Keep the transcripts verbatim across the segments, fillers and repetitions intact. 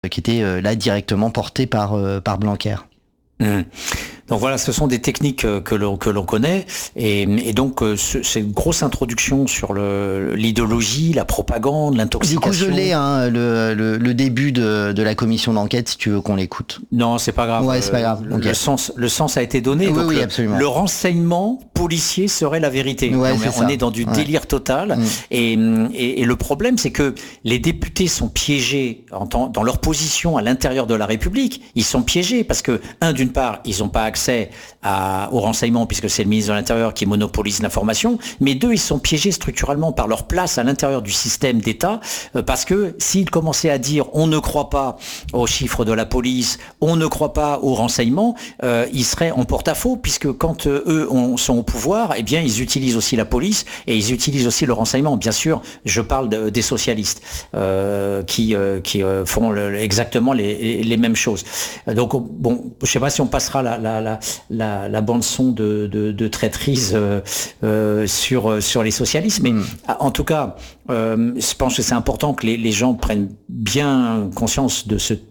qui était euh, là directement porté par, euh, par Blanquer. Mmh. Donc voilà, ce sont des techniques que l'on que l'on connaît, et, et donc c'est une grosse introduction sur le, l'idéologie, la propagande, l'intoxication. Du coup, je l'ai, hein, le, le, le début de, de la commission d'enquête, si tu veux qu'on l'écoute. Non, c'est pas grave. Ouais, c'est pas grave. Le, okay. le sens, le sens a été donné. Oui, donc oui, le, absolument. Le renseignement policier serait la vérité. Ouais, on, c'est on ça. est dans du ouais. délire total. Mmh. Et, et, et le problème, c'est que les députés sont piégés en temps, dans leur position à l'intérieur de la République. Ils sont piégés parce que, un, d'une part, ils n'ont pas accès à au renseignement puisque c'est le ministre de l'Intérieur qui monopolise l'information, mais deux, ils sont piégés structurellement par leur place à l'intérieur du système d'État, euh, parce que s'ils commençaient à dire on ne croit pas aux chiffres de la police, on ne croit pas au renseignement, euh, ils seraient en porte-à-faux, puisque quand euh, eux on, sont au pouvoir, eh bien ils utilisent aussi la police et ils utilisent aussi le renseignement. Bien sûr, je parle de, des socialistes euh, qui, euh, qui euh, font le, exactement les, les mêmes choses. Donc bon, je sais pas si on passera la, la, la, la la bande son de, de, de traîtrise euh, euh, sur sur les socialistes, mais mmh. en tout cas, euh, je pense que c'est important que les, les gens prennent bien conscience de ce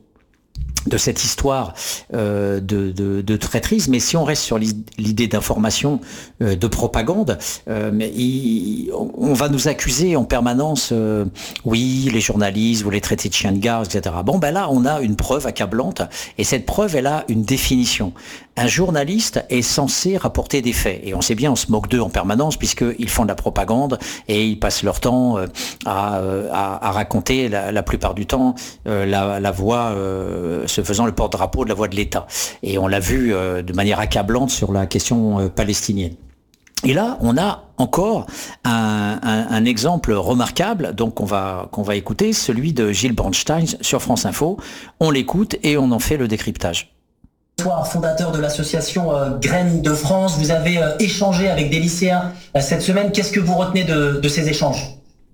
de cette histoire euh, de, de, de traîtrise. Mais si on reste sur l'idée d'information, euh, de propagande, euh, mais il, on va nous accuser en permanence, euh, oui, les journalistes, vous les traitez de chiens de garde, et cetera. Bon, ben là, on a une preuve accablante, et cette preuve, elle a une définition. Un journaliste est censé rapporter des faits, et on sait bien, on se moque d'eux en permanence, puisqu'ils font de la propagande, et ils passent leur temps euh, à, à, à raconter, la, la plupart du temps, euh, la, la voix... Euh, se faisant le porte-drapeau de la voix de l'État. Et on l'a vu euh, de manière accablante sur la question euh, palestinienne. Et là, on a encore un, un, un exemple remarquable, donc qu'on va, qu'on va écouter, celui de Gilles Bronstein sur France Info. On l'écoute et on en fait le décryptage. Fondateur de l'association euh, Graines de France, vous avez euh, échangé avec des lycéens euh, cette semaine. Qu'est-ce que vous retenez de, de ces échanges ?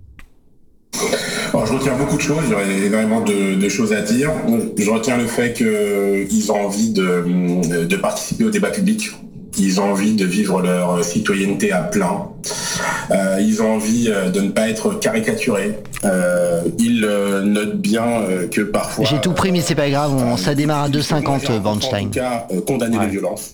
Alors, je retiens beaucoup de choses, il y aurait énormément de, de choses à dire. Je retiens le fait qu'ils ont envie de, de participer au débat public. Ils ont envie de vivre leur citoyenneté à plein. Euh, ils ont envie de ne pas être caricaturés. Euh, ils euh, notent bien euh, que parfois... J'ai tout pris, mais c'est pas grave, on, euh, ça démarre à deux cinquante, Bernstein. En tout cas, euh, condamner ouais. les violences.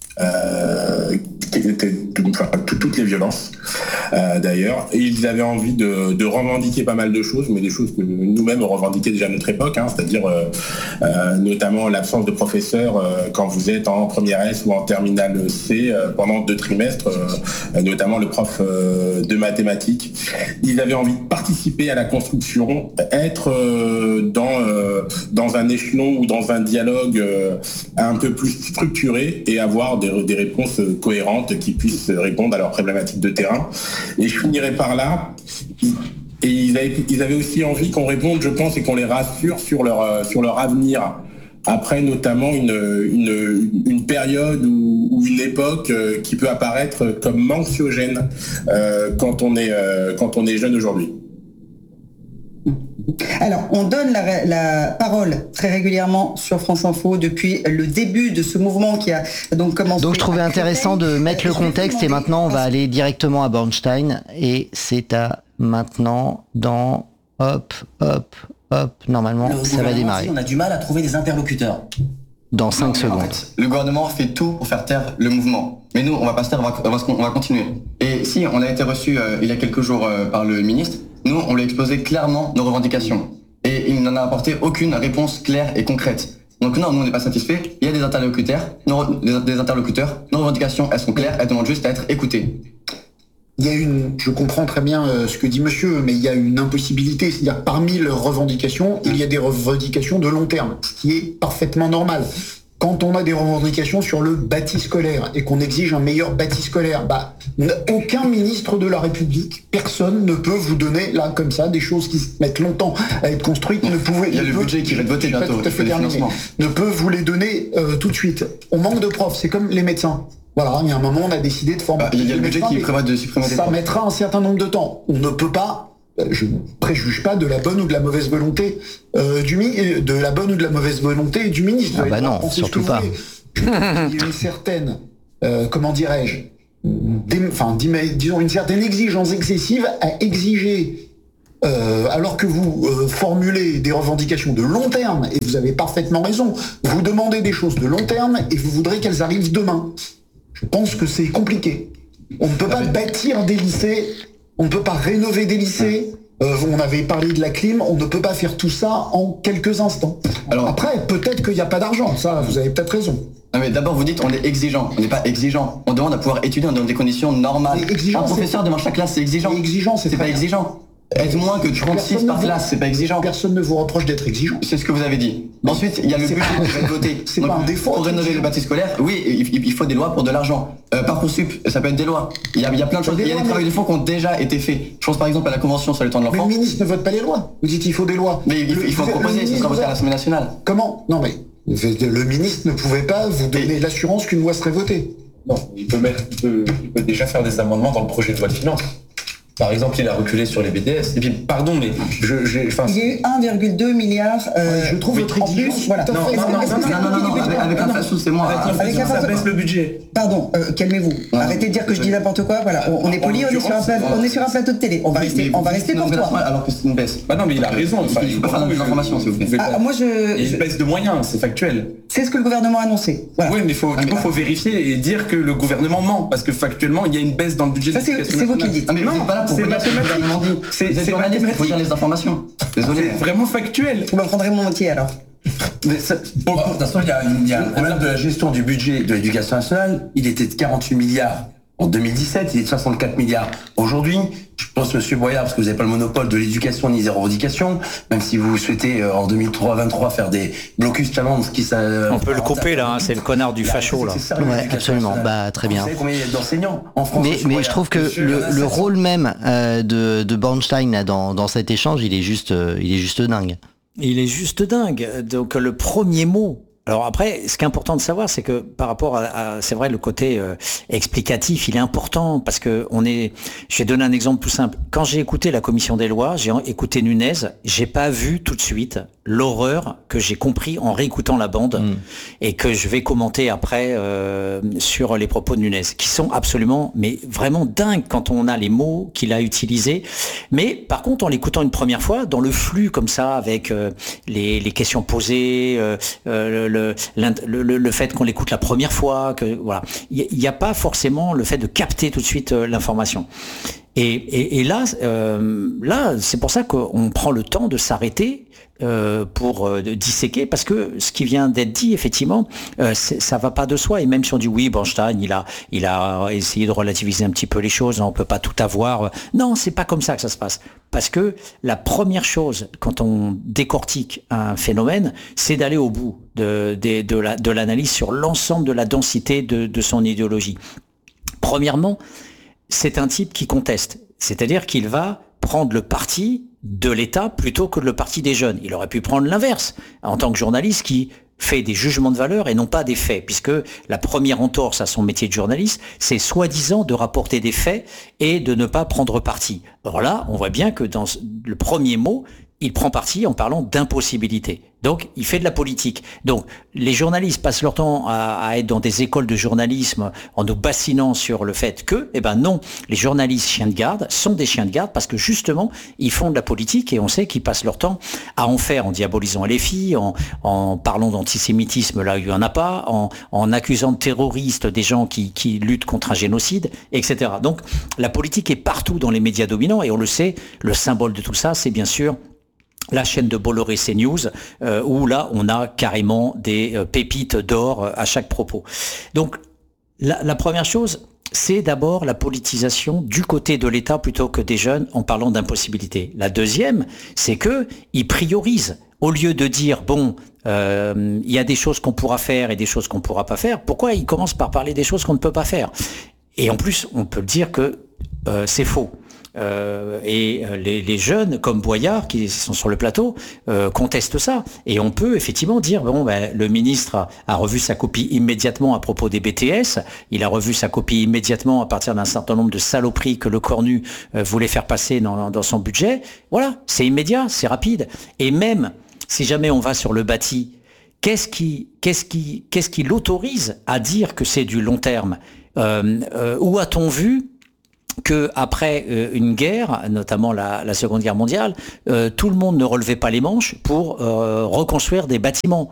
Euh, enfin, toutes les violences euh, d'ailleurs, et ils avaient envie de, de revendiquer pas mal de choses, mais des choses que nous-mêmes on revendiquait déjà à notre époque, hein, c'est-à-dire euh, euh, notamment l'absence de professeurs euh, quand vous êtes en première S ou en terminale C euh, pendant deux trimestres, euh, notamment le prof euh, de mathématiques. Ils avaient envie de participer à la construction, être euh, dans, euh, dans un échelon ou dans un dialogue euh, un peu plus structuré et avoir des, des réponses cohérentes qui puissent répondre à leurs problématiques de terrain. Et je finirai par là. Et ils avaient, ils avaient aussi envie qu'on réponde, je pense, et qu'on les rassure sur leur, sur leur avenir. Après, notamment, une, une, une période ou, ou une époque qui peut apparaître comme anxiogène euh, quand on est, euh, quand on est jeune aujourd'hui. Alors, on donne la, la parole très régulièrement sur France Info depuis le début de ce mouvement qui a donc commencé. Donc, je trouvais intéressant de mettre le contexte et maintenant, on va aller directement à Bernstein et c'est à maintenant dans hop, hop, hop, normalement, le ça va démarrer. On a du mal à trouver des interlocuteurs. Dans cinq secondes. En fait, le gouvernement fait tout pour faire taire le mouvement. Mais nous, on va pas se taire, on va, on va, on va continuer. Et si on a été reçu euh, il y a quelques jours euh, par le ministre, nous, on lui a exposé clairement nos revendications. Et il n'en a apporté aucune réponse claire et concrète. Donc non, nous, on n'est pas satisfaits. Il y a des interlocuteurs, nos, des, des interlocuteurs. Nos revendications, elles sont claires, elles demandent juste à être écoutées. Il y a une, je comprends très bien euh, ce que dit monsieur, mais il y a une impossibilité. C'est-à-dire que parmi leurs revendications, il y a des revendications de long terme, ce qui est parfaitement normal. Quand on a des revendications sur le bâti scolaire et qu'on exige un meilleur bâti scolaire, bah, aucun ministre de la République, personne ne peut vous donner, là, comme ça, des choses qui mettent longtemps à être construites. Ne pouvait, il y a le peut, budget qui va être voté bientôt, tout à fait terminé, ne peut vous les donner euh, tout de suite. On manque de profs, c'est comme les médecins. Voilà, il y a un moment, on a décidé de former. Bah, il y a le budget qui prévoit de supprimer des profs. Ça mettra un certain nombre de temps. On ne peut pas. Je ne préjuge pas de la bonne ou de la mauvaise volonté euh, du de la bonne ou de la mauvaise volonté du ministre. Ah bah non, surtout pas. Il y a une certaine, euh, comment dirais-je, enfin, disons une certaine exigence excessive à exiger euh, alors que vous euh, formulez des revendications de long terme, et vous avez parfaitement raison, vous demandez des choses de long terme et vous voudrez qu'elles arrivent demain. Je pense que c'est compliqué. On ne peut pas bâtir des lycées, on ne peut pas rénover des lycées. Euh, on avait parlé de la clim, on ne peut pas faire tout ça en quelques instants. Alors après, peut-être qu'il n'y a pas d'argent, ça, vous avez peut-être raison. Non mais d'abord vous dites on est exigeant, on n'est pas exigeant. On demande à pouvoir étudier dans des conditions normales. Un professeur devant chaque classe c'est exigeant. Exigeant, c'est pas exigeant. Être moins que trente-six par classe, c'est pas exigeant. Personne ne vous reproche d'être exigeant. C'est ce que vous avez dit. Ensuite, il y a le budget qui va être voté. C'est pas un défaut. Pour rénover le bâti scolaire, oui, il, il faut des lois pour de l'argent. Euh, Parcoursup, ça peut être des lois. Il y a, il y a plein de choses. Il y a des travaux de fond qui ont déjà été faits. Je pense par exemple à la Convention sur le temps de l'enfant. Mais le ministre ne vote pas les lois. Vous dites qu'il faut des lois. Mais il, il faut en proposer, ce sera voté à l'Assemblée nationale. Comment? Non mais, le ministre ne pouvait pas vous donner l'assurance qu'une loi serait votée. Non, il peut, mettre, il, peut, il peut déjà faire des amendements dans le projet de loi de finances. Par exemple, il a reculé sur les B D S. Et puis, pardon, mais je, j'ai, enfin, il y a eu un virgule deux milliard. Euh, je trouve votre exigence. Voilà. Non, non, non, non, non, non, avec l'inflation, c'est moi. Avec l'inflation, ça baisse le budget. Pardon, euh, calmez-vous. Arrêtez de dire que je dis n'importe quoi. Voilà, on, on est poli, on est sur un plateau, on est sur un plateau de télé. On va rester, on va rester courtois. Alors que c'est une baisse. Bah non, mais il a raison. Enfin, il faut pas faire d'information, s'il vous plaît. Ah, moi, je. Il y a une baisse de moyens, c'est factuel. C'est ce que le gouvernement a annoncé. Voilà. Oui, mais faut, du coup, faut vérifier et dire que le gouvernement ment, parce que factuellement, il y a une baisse dans le budget. Ça, c'est, c'est vous qui le dites. Ah, mais vous n'êtes pas là pour dire ce que le gouvernement dit. C'est, c'est journaliste, il faut dire les informations. Désolé. C'est vraiment factuel. Vous me prendrez mon entier alors. Mais ça, pour, pour, de toute façon, il y a, il y a un problème de la gestion du budget de l'éducation nationale. Il était de quarante-huit milliards en deux mille dix-sept, il est de soixante-quatre milliards aujourd'hui. Je pense, Monsieur Boyard, parce que vous n'avez pas le monopole de l'éducation ni des revendications, même si vous souhaitez euh, en deux mille vingt-trois faire des blocus challenge qui ça. On peut le couper là, hein, c'est le connard du facho là. Ça, ouais, absolument. Nationale. Bah très bien. Vous savez combien il y a d'enseignants en France? Mais, mais je trouve que le, le rôle même euh, de, de Bornstein là, dans, dans cet échange, il est juste, euh, il est juste dingue. Il est juste dingue. Donc le premier mot. Alors après, ce qui est important de savoir, c'est que par rapport à, à c'est vrai, le côté euh, explicatif, il est important parce que on est. Je vais donner un exemple tout simple. Quand j'ai écouté la commission des lois, j'ai écouté Nunez, j'ai pas vu tout de suite l'horreur que j'ai compris en réécoutant la bande mmh. et que je vais commenter après euh, sur les propos de Nunez, qui sont absolument, mais vraiment dingues quand on a les mots qu'il a utilisés. Mais par contre, en l'écoutant une première fois, dans le flux comme ça, avec euh, les, les questions posées, euh, euh, le, le, le, le fait qu'on l'écoute la première fois, que voilà, il n'y a pas forcément le fait de capter tout de suite euh, l'information. Et, et, et là, euh, là, c'est pour ça qu'on prend le temps de s'arrêter euh, pour euh, disséquer, parce que ce qui vient d'être dit, effectivement, euh, ça va pas de soi. Et même si on dit oui, Bornstein, il a, il a essayé de relativiser un petit peu les choses, on peut pas tout avoir. Non, c'est pas comme ça que ça se passe. Parce que la première chose, quand on décortique un phénomène, c'est d'aller au bout de, de, de, la, de l'analyse sur l'ensemble de la densité de, de son idéologie. Premièrement, c'est un type qui conteste, c'est-à-dire qu'il va prendre le parti de l'État plutôt que le parti des jeunes. Il aurait pu prendre l'inverse, en tant que journaliste qui fait des jugements de valeur et non pas des faits, puisque la première entorse à son métier de journaliste, c'est soi-disant de rapporter des faits et de ne pas prendre parti. Or là, on voit bien que dans le premier mot, il prend parti en parlant d'impossibilité. Donc, il fait de la politique. Donc, les journalistes passent leur temps à, à être dans des écoles de journalisme en nous bassinant sur le fait que, eh ben non, les journalistes chiens de garde sont des chiens de garde parce que justement, ils font de la politique et on sait qu'ils passent leur temps à en faire en diabolisant les filles, en, en parlant d'antisémitisme là où il n'y en a pas, en, en accusant de terroristes des gens qui, qui luttent contre un génocide, et cetera. Donc, la politique est partout dans les médias dominants et on le sait, le symbole de tout ça, c'est bien sûr la chaîne de Bolloré CNews, euh, où là, on a carrément des euh, pépites d'or euh, à chaque propos. Donc, la, la première chose, c'est d'abord la politisation du côté de l'État plutôt que des jeunes en parlant d'impossibilité. La deuxième, c'est que ils priorisent. Au lieu de dire, bon, euh, il y a des choses qu'on pourra faire et des choses qu'on pourra pas faire, pourquoi ils commencent par parler des choses qu'on ne peut pas faire? Et en plus, on peut dire que euh, c'est faux. Euh, et les, les jeunes comme Boyard qui sont sur le plateau euh, contestent ça et on peut effectivement dire bon ben, le ministre a, a revu sa copie immédiatement à propos des B T S, il a revu sa copie immédiatement à partir d'un certain nombre de saloperies que le Cornu euh, voulait faire passer dans, dans son budget. Voilà, c'est immédiat, c'est rapide. Et même si jamais on va sur le bâti, qu'est-ce qui, qu'est-ce qui, qu'est-ce qui l'autorise à dire que c'est du long terme? euh, euh, Où a-t-on vu que après euh, une guerre, notamment la, la Seconde Guerre mondiale, euh, tout le monde ne relevait pas les manches pour euh, reconstruire des bâtiments.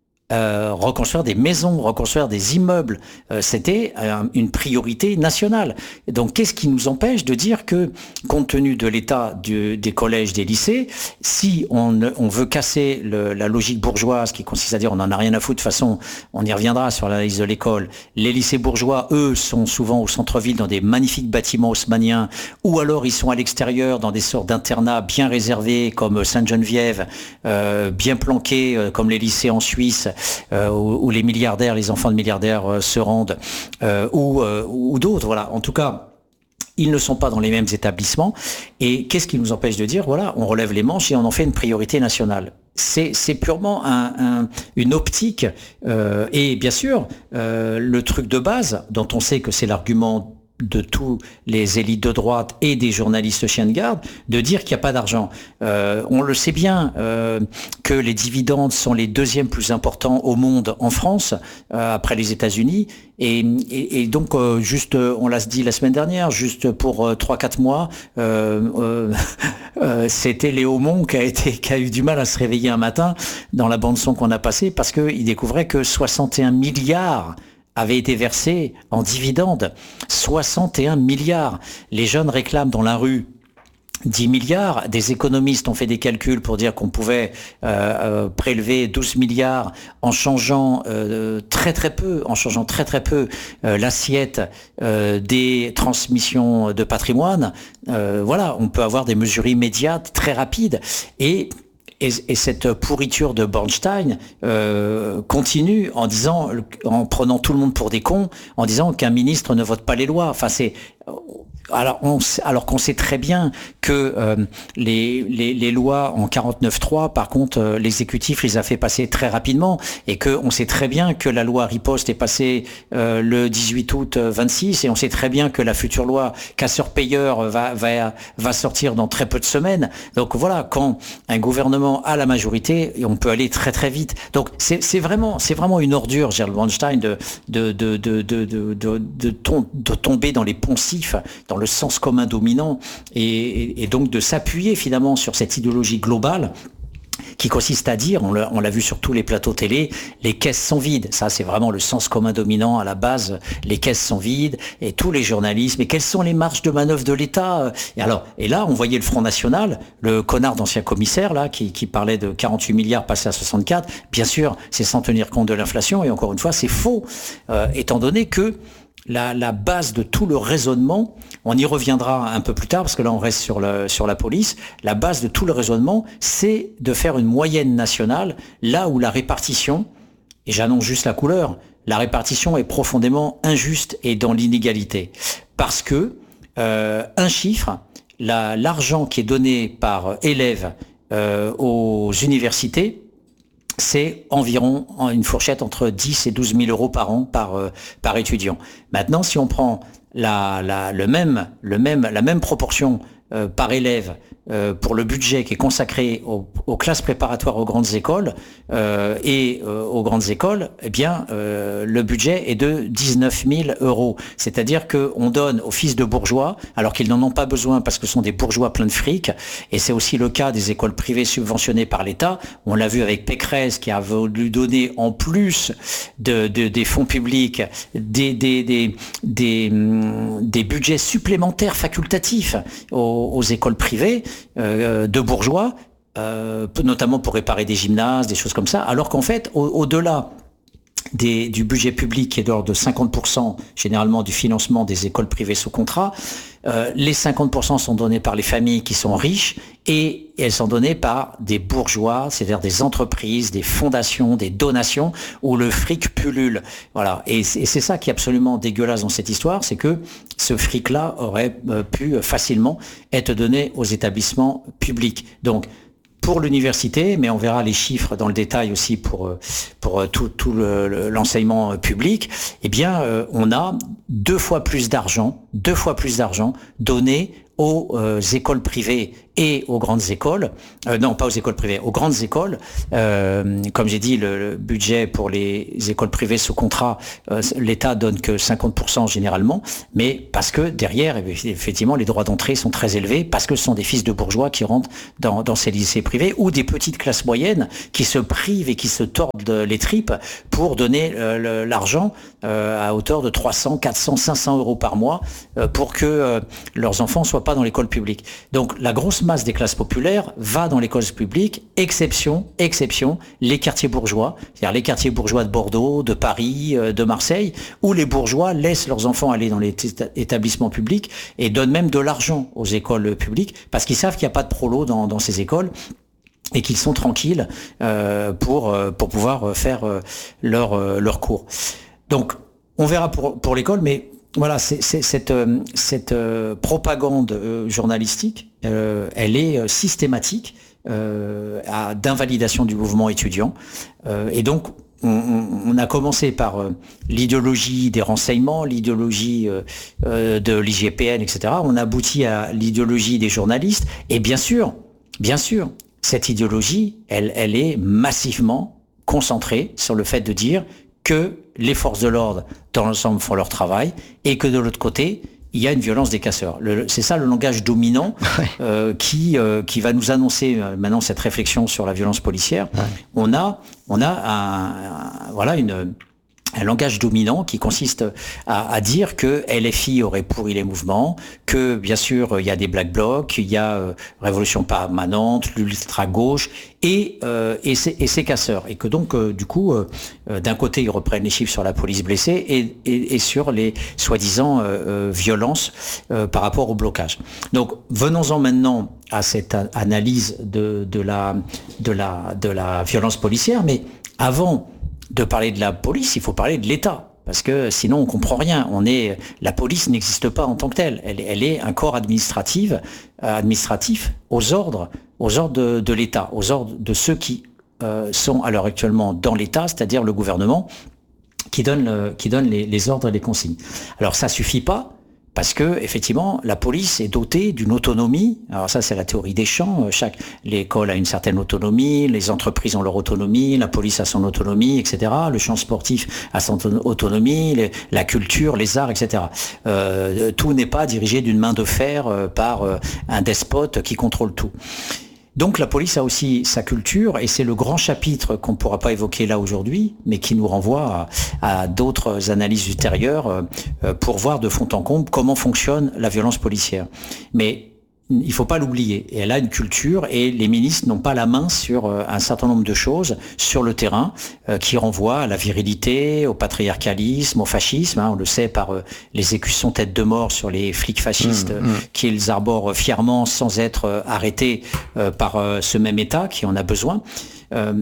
Euh, reconstruire des maisons, reconstruire des immeubles, euh, c'était euh, une priorité nationale. Et donc, qu'est-ce qui nous empêche de dire que, compte tenu de l'état du, des collèges, des lycées, si on, on veut casser le, la logique bourgeoise qui consiste à dire on n'en a rien à foutre, de toute façon, on y reviendra sur l'analyse de l'école, les lycées bourgeois, eux, sont souvent au centre-ville dans des magnifiques bâtiments haussmanniens, ou alors ils sont à l'extérieur dans des sortes d'internats bien réservés comme Sainte-Geneviève, euh, bien planqués euh, comme les lycées en Suisse, Euh, où, où les milliardaires, les enfants de milliardaires euh, se rendent, euh, ou, euh, ou d'autres. Voilà. En tout cas, ils ne sont pas dans les mêmes établissements. Et qu'est-ce qui nous empêche de dire, voilà, on relève les manches et on en fait une priorité nationale? C'est, c'est purement un, un, une optique. Euh, et bien sûr, euh, le truc de base, dont on sait que c'est l'argument de tous les élites de droite et des journalistes chiens de garde, de dire qu'il n'y a pas d'argent. Euh, on le sait bien euh, que les dividendes sont les deuxièmes plus importants au monde en France, euh, après les États-Unis. Et, et, et donc, euh, juste, on l'a dit la semaine dernière, juste pour euh, trois quatre mois, euh, euh, euh, c'était Léo Mon qui a, été, qui a eu du mal à se réveiller un matin dans la bande-son qu'on a passée parce qu'il découvrait que soixante et un milliards avait été versé en dividendes. soixante et un milliards. Les jeunes réclament dans la rue dix milliards. Des économistes ont fait des calculs pour dire qu'on pouvait euh, euh, prélever douze milliards en changeant euh, très très peu, en changeant très très peu euh, l'assiette euh, des transmissions de patrimoine. Euh, voilà, on peut avoir des mesures immédiates, très rapides. Et Et, et cette pourriture de Bornstein euh, continue en disant, en prenant tout le monde pour des cons, en disant qu'un ministre ne vote pas les lois. Enfin, c'est alors, on, alors qu'on sait très bien que euh, les, les, les lois en quarante-neuf trois, par contre, euh, l'exécutif les a fait passer très rapidement, et que on sait très bien que la loi riposte est passée euh, le dix-huit août vingt-six, et on sait très bien que la future loi casseur-payeur va, va, va sortir dans très peu de semaines. Donc voilà, quand un gouvernement a la majorité, on peut aller très très vite. Donc c'est, c'est vraiment, c'est vraiment une ordure, Gérald Bronstein, de, de, de, de, de, de, de, de, tom, de tomber dans les poncifs, dans le sens commun dominant, et, et, et donc de s'appuyer finalement sur cette idéologie globale qui consiste à dire, on l'a, on l'a vu sur tous les plateaux télé, les caisses sont vides. Ça, c'est vraiment le sens commun dominant à la base. Les caisses sont vides, et tous les journalistes, mais quelles sont les marges de manœuvre de l'État? Et alors, et là, on voyait le Front National, le connard d'ancien commissaire, là, qui, qui parlait de quarante-huit milliards passés à soixante-quatre. Bien sûr, c'est sans tenir compte de l'inflation, et encore une fois, c'est faux, euh, étant donné que La, la base de tout le raisonnement, on y reviendra un peu plus tard parce que là on reste sur, le, sur la police, la base de tout le raisonnement, c'est de faire une moyenne nationale là où la répartition, et j'annonce juste la couleur, la répartition est profondément injuste et dans l'inégalité. Parce que, euh, un chiffre, la, l'argent qui est donné par élève euh, aux universités, c'est environ une fourchette entre dix et douze mille euros par an par, euh, par étudiant. Maintenant, si on prend la, la, le même, le même, la même proportion euh, par élève euh, pour le budget qui est consacré aux, aux classes préparatoires aux grandes écoles euh, et euh, aux grandes écoles, eh bien, euh, le budget est de dix-neuf mille euros. C'est-à-dire qu'on donne aux fils de bourgeois, alors qu'ils n'en ont pas besoin parce que ce sont des bourgeois pleins de fric, et c'est aussi le cas des écoles privées subventionnées par l'État. On l'a vu avec Pécresse qui a voulu donner en plus de, de, des fonds publics des, des, des, des, des budgets supplémentaires facultatifs aux, aux écoles privées euh, de bourgeois, euh, notamment pour réparer des gymnases, des choses comme ça, alors qu'en fait, au, au-delà Des, du budget public qui est de l'ordre de cinquante pour cent généralement du financement des écoles privées sous contrat, euh, les cinquante pour cent sont donnés par les familles qui sont riches et elles sont données par des bourgeois, c'est-à-dire des entreprises, des fondations, des donations où le fric pullule. Voilà. Et c'est, et c'est ça qui est absolument dégueulasse dans cette histoire, c'est que ce fric-là aurait euh, pu facilement être donné aux établissements publics. Donc, pour l'université, mais on verra les chiffres dans le détail aussi pour pour tout, tout le, le, l'enseignement public, eh bien, euh, on a deux fois plus d'argent, deux fois plus d'argent donné aux euh, écoles privées et aux grandes écoles, euh, non pas aux écoles privées, aux grandes écoles. Euh, comme j'ai dit, le, le budget pour les écoles privées sous contrat, euh, l'État donne que cinquante pour cent généralement, mais parce que derrière, effectivement, les droits d'entrée sont très élevés, parce que ce sont des fils de bourgeois qui rentrent dans, dans ces lycées privés, ou des petites classes moyennes qui se privent et qui se tordent les tripes pour donner euh, l'argent euh, à hauteur de trois cents, quatre cents, cinq cents euros par mois euh, pour que euh, leurs enfants soient pas dans l'école publique. Donc la grosse masse des classes populaires va dans l'école publique, exception, exception, les quartiers bourgeois, c'est-à-dire les quartiers bourgeois de Bordeaux, de Paris, de Marseille, où les bourgeois laissent leurs enfants aller dans les établissements publics et donnent même de l'argent aux écoles publiques parce qu'ils savent qu'il n'y a pas de prolo dans, dans ces écoles et qu'ils sont tranquilles euh, pour, pour pouvoir faire leur, leur cours. Donc, on verra pour, pour l'école, mais voilà, c'est, c'est, cette, cette euh, propagande euh, journalistique, euh, elle est euh, systématique euh, à, d'invalidation du mouvement étudiant. Euh, et donc, on, on a commencé par euh, l'idéologie des renseignements, l'idéologie euh, euh, de l'I G P N, et cetera. On aboutit à l'idéologie des journalistes. Et bien sûr, bien sûr, cette idéologie, elle, elle est massivement concentrée sur le fait de dire que les forces de l'ordre, dans l'ensemble, font leur travail, et que de l'autre côté, il y a une violence des casseurs. Le, c'est ça le langage dominant euh, qui euh, qui va nous annoncer euh, maintenant cette réflexion sur la violence policière. Ouais. On a on a un, un, voilà une un langage dominant qui consiste à, à dire que L F I aurait pourri les mouvements, que bien sûr il y a des black blocs, il y a euh, Révolution permanente, l'ultra-gauche et, euh, et, ces, et ces casseurs. Et que donc euh, du coup, euh, d'un côté ils reprennent les chiffres sur la police blessée et, et, et sur les soi-disant euh, euh, violences euh, par rapport au blocage. Donc venons-en maintenant à cette analyse de, de, la, de, la, de la violence policière, mais avant de parler de la police, il faut parler de l'État. Parce que sinon, on comprend rien. On est, la police n'existe pas en tant que telle. Elle, elle est un corps administratif, administratif aux ordres, aux ordres de, de l'État, aux ordres de ceux qui euh, sont à l'heure actuellement dans l'État, c'est-à-dire le gouvernement, qui donne, le, qui donne les, les ordres et les consignes. Alors ça suffit pas. Parce que effectivement, la police est dotée d'une autonomie. Alors ça, c'est la théorie des champs. Chaque l'école a une certaine autonomie, les entreprises ont leur autonomie, la police a son autonomie, et cetera. Le champ sportif a son autonomie, les, la culture, les arts, et cetera. Euh, tout n'est pas dirigé d'une main de fer euh, par euh, un despote qui contrôle tout. Donc la police a aussi sa culture et c'est le grand chapitre qu'on ne pourra pas évoquer là aujourd'hui, mais qui nous renvoie à, à d'autres analyses ultérieures euh, pour voir de fond en comble comment fonctionne la violence policière. Mais il ne faut pas l'oublier. Et elle a une culture et les milices n'ont pas la main sur euh, un certain nombre de choses sur le terrain euh, qui renvoient à la virilité, au patriarcalisme, au fascisme. Hein, on le sait par euh, les écussons tête de mort sur les flics fascistes mmh, mmh. qu'ils arborent fièrement sans être euh, arrêtés euh, par euh, ce même État qui en a besoin. Euh,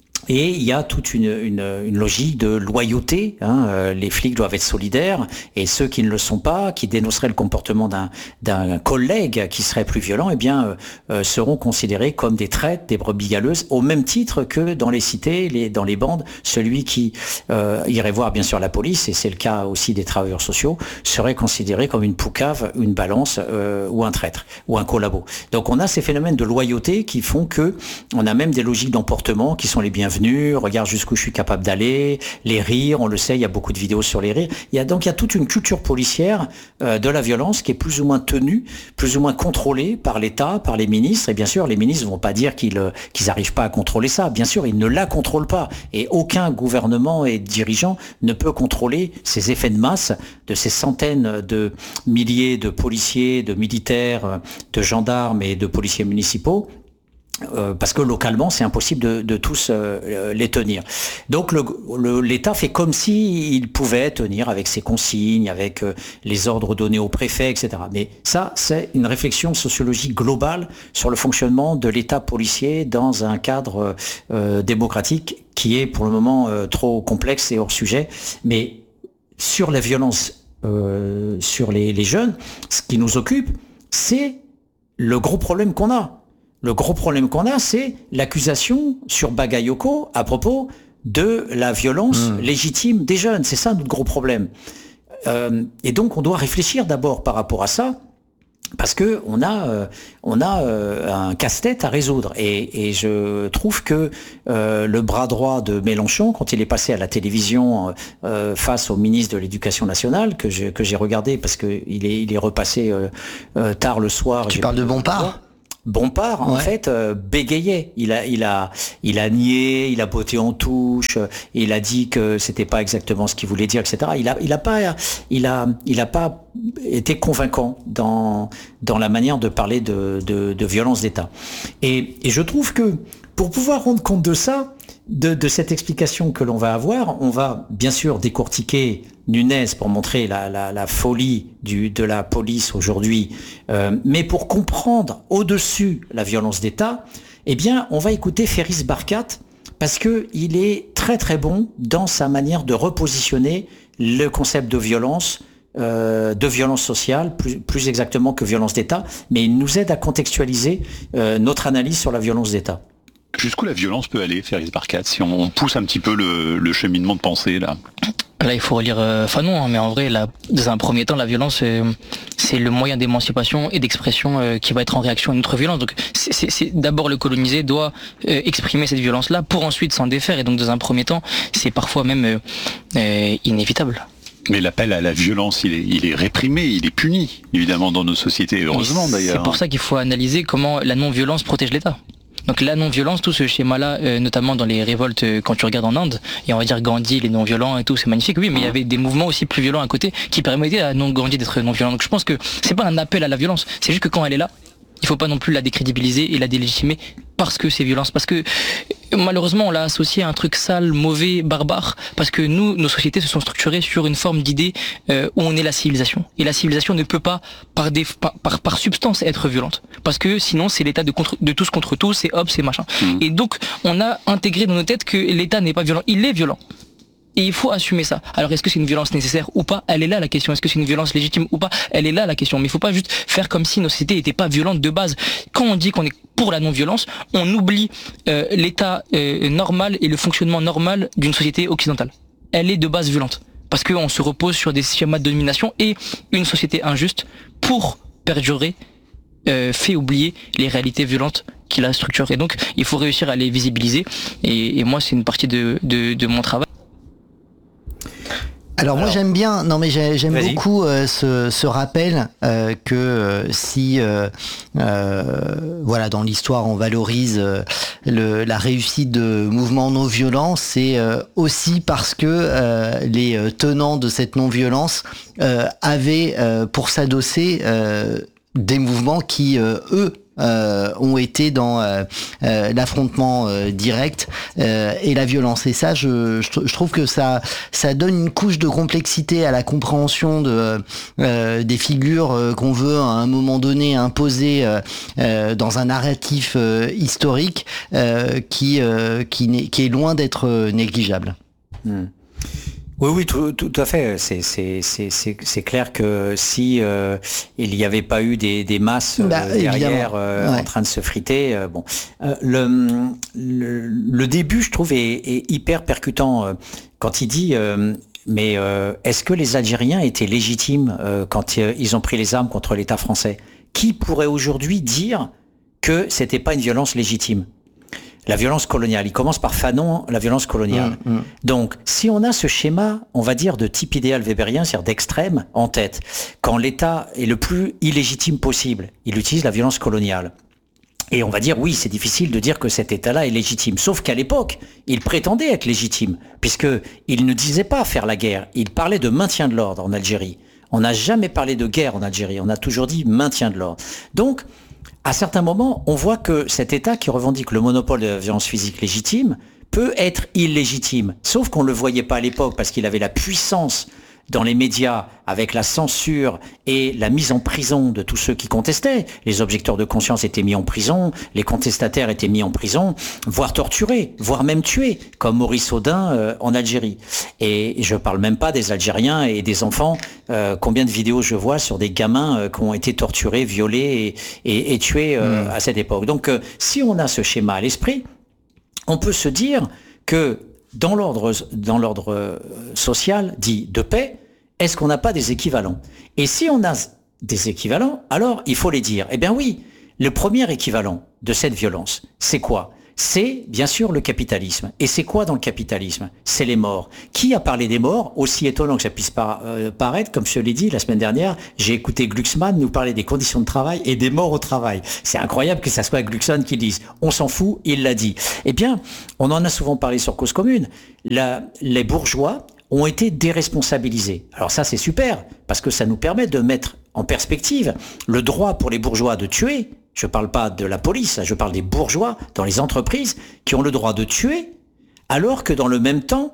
Et il y a toute une, une, une logique de loyauté. Hein. Euh, les flics doivent être solidaires et ceux qui ne le sont pas, qui dénonceraient le comportement d'un, d'un collègue qui serait plus violent, eh bien, euh, euh, seront considérés comme des traîtres, des brebis galeuses, au même titre que dans les cités, les, dans les bandes, celui qui euh, irait voir bien sûr la police, et c'est le cas aussi des travailleurs sociaux, serait considéré comme une poucave, une balance euh, ou un traître ou un collabo. Donc on a ces phénomènes de loyauté qui font que on a même des logiques d'emportement qui sont les bienvenues. Regarde jusqu'où je suis capable d'aller, les rires, on le sait, il y a beaucoup de vidéos sur les rires. Il y a donc il y a toute une culture policière euh, de la violence qui est plus ou moins tenue, plus ou moins contrôlée par l'État, par les ministres. Et bien sûr, les ministres ne vont pas dire qu'ils euh, qu'ils n'arrivent pas à contrôler ça. Bien sûr, ils ne la contrôlent pas. Et aucun gouvernement et dirigeant ne peut contrôler ces effets de masse de ces centaines de milliers de policiers, de militaires, de gendarmes et de policiers municipaux. Euh, parce que localement, c'est impossible de, de tous euh, les tenir. Donc le, le, l'État fait comme si il pouvait tenir avec ses consignes, avec euh, les ordres donnés au préfet, et cetera. Mais ça, c'est une réflexion sociologique globale sur le fonctionnement de l'État policier dans un cadre euh, démocratique qui est pour le moment euh, trop complexe et hors sujet. Mais sur la violence euh, sur les, les jeunes, ce qui nous occupe, c'est le gros problème qu'on a. Le gros problème qu'on a, c'est l'accusation sur Bagayoko à propos de la violence mmh. légitime des jeunes. C'est ça notre gros problème. Euh, et donc, on doit réfléchir d'abord par rapport à ça. Parce que on a, euh, on a euh, un casse-tête à résoudre. Et, et je trouve que euh, le bras droit de Mélenchon, quand il est passé à la télévision euh, face au ministre de l'Éducation nationale, que j'ai que j'ai regardé parce que il est il est repassé euh, euh, tard le soir. Tu parles de Bompard ? Bompard, en ouais. fait, euh, bégayait. Il a, il a, il a nié, il a botté en touche, il a dit que c'était pas exactement ce qu'il voulait dire, et cetera. Il a, il a pas, il a, il a pas été convaincant dans dans la manière de parler de de, de violence d'État. Et, et je trouve que pour pouvoir rendre compte de ça, de, de cette explication que l'on va avoir, on va bien sûr décortiquer Nunez pour montrer la, la, la folie du, de la police aujourd'hui, euh, mais pour comprendre au-dessus la violence d'État, eh bien, on va écouter Ferris Barkat parce que il est très très bon dans sa manière de repositionner le concept de violence, euh, de violence sociale, plus, plus exactement que violence d'État, mais il nous aide à contextualiser euh, notre analyse sur la violence d'État. Jusqu'où la violence peut aller, Ferris Barkat, si on pousse un petit peu le, le cheminement de pensée là? Là, il faut relire euh, Fanon, hein, mais en vrai, là, dans un premier temps, la violence, euh, c'est le moyen d'émancipation et d'expression euh, qui va être en réaction à une autre violence. Donc, c'est, c'est, c'est d'abord le colonisé doit euh, exprimer cette violence-là pour ensuite s'en défaire. Et donc, dans un premier temps, c'est parfois même euh, euh, inévitable. Mais l'appel à la violence, il est, il est réprimé, il est puni, évidemment, dans nos sociétés, heureusement d'ailleurs. C'est pour ça qu'il faut analyser comment la non-violence protège l'État. Donc la non-violence, tout ce schéma-là, euh, notamment dans les révoltes, euh, quand tu regardes en Inde, et on va dire Gandhi, les non-violents et tout, c'est magnifique, oui, mais il y avait des mouvements aussi plus violents à côté qui permettaient à non Gandhi d'être non-violent. Donc je pense que c'est pas un appel à la violence, c'est juste que quand elle est là, il faut pas non plus la décrédibiliser et la délégitimer parce que c'est violence, parce que malheureusement on l'a associé à un truc sale, mauvais, barbare, parce que nous, nos sociétés se sont structurées sur une forme d'idée euh, où on est la civilisation, et la civilisation ne peut pas par, des, par, par, par substance être violente, parce que sinon c'est l'état de, contre, de tous contre tous, c'est hop, c'est machin. Mmh. Et donc on a intégré dans nos têtes que l'État n'est pas violent, il est violent. Et il faut assumer ça. Alors est-ce que c'est une violence nécessaire ou pas? Elle est là la question. Est-ce que c'est une violence légitime ou pas? Elle est là la question. Mais il faut pas juste faire comme si nos sociétés n'étaient pas violentes de base. Quand on dit qu'on est pour la non-violence, on oublie euh, l'état euh, normal et le fonctionnement normal d'une société occidentale. Elle est de base violente. Parce qu'on se repose sur des schémas de domination, et une société injuste, pour perdurer, euh, fait oublier les réalités violentes qui la structurent. Et donc il faut réussir à les visibiliser. Et, et moi c'est une partie de, de, de mon travail. Alors, Alors moi j'aime bien, non mais j'aime vas-y. beaucoup euh, ce, ce rappel euh, que euh, si euh, euh, voilà dans l'histoire on valorise euh, le, la réussite de mouvements non violents, c'est euh, aussi parce que euh, les tenants de cette non violence euh, avaient euh, pour s'adosser euh, des mouvements qui euh, eux Euh, ont été dans euh, euh, l'affrontement euh, direct euh, et la violence. Et ça, je, je, je trouve que ça, ça donne une couche de complexité à la compréhension de, euh, des figures euh, qu'on veut à un moment donné imposer euh, euh, dans un narratif euh, historique euh, qui, euh, qui, n'est, qui est loin d'être négligeable. Mmh. Oui, oui, tout, tout à fait. C'est, c'est, c'est, c'est, c'est clair que si euh, il n'y avait pas eu des, des masses bah, euh, derrière euh, ouais. en train de se friter, euh, bon, euh, le, le, le début, je trouve, est, est hyper percutant euh, quand il dit. Euh, mais euh, est-ce que les Algériens étaient légitimes euh, quand euh, ils ont pris les armes contre l'État français? Qui pourrait aujourd'hui dire que c'était pas une violence légitime? La violence coloniale. Il commence par Fanon, la violence coloniale. Mmh, mmh. Donc, si on a ce schéma, on va dire, de type idéal weberien, c'est-à-dire d'extrême, en tête, quand l'État est le plus illégitime possible, il utilise la violence coloniale. Et on va dire, oui, c'est difficile de dire que cet État-là est légitime. Sauf qu'à l'époque, il prétendait être légitime, puisqu'il ne disait pas faire la guerre. Il parlait de maintien de l'ordre en Algérie. On n'a jamais parlé de guerre en Algérie. On a toujours dit maintien de l'ordre. Donc, à certains moments, on voit que cet État qui revendique le monopole de la violence physique légitime peut être illégitime. Sauf qu'on ne le voyait pas à l'époque parce qu'il avait la puissance dans les médias avec la censure et la mise en prison de tous ceux qui contestaient. Les objecteurs de conscience étaient mis en prison, les contestataires étaient mis en prison, voire torturés, voire même tués, comme Maurice Audin euh, en Algérie. Et je parle même pas des Algériens et des enfants. Euh, combien de vidéos je vois sur des gamins euh, qui ont été torturés, violés et, et, et tués euh, mmh. à cette époque. Donc, euh, si on a ce schéma à l'esprit, on peut se dire que dans l'ordre, dans l'ordre social dit de paix, est-ce qu'on n'a pas des équivalents? Et si on a des équivalents, alors il faut les dire. Eh bien oui, le premier équivalent de cette violence, c'est quoi ? C'est bien sûr le capitalisme. Et c'est quoi dans le capitalisme ? C'est les morts. Qui a parlé des morts ? Aussi étonnant que ça puisse par, euh, paraître, comme je l'ai dit la semaine dernière, j'ai écouté Glucksmann nous parler des conditions de travail et des morts au travail. C'est incroyable que ça soit Glucksmann qui dise « on s'en fout, il l'a dit ». Eh bien, on en a souvent parlé sur Cause Commune. La, les bourgeois ont été déresponsabilisés. Alors ça, c'est super, parce que ça nous permet de mettre en perspective le droit pour les bourgeois de tuer. Je ne parle pas de la police, je parle des bourgeois dans les entreprises qui ont le droit de tuer, alors que dans le même temps,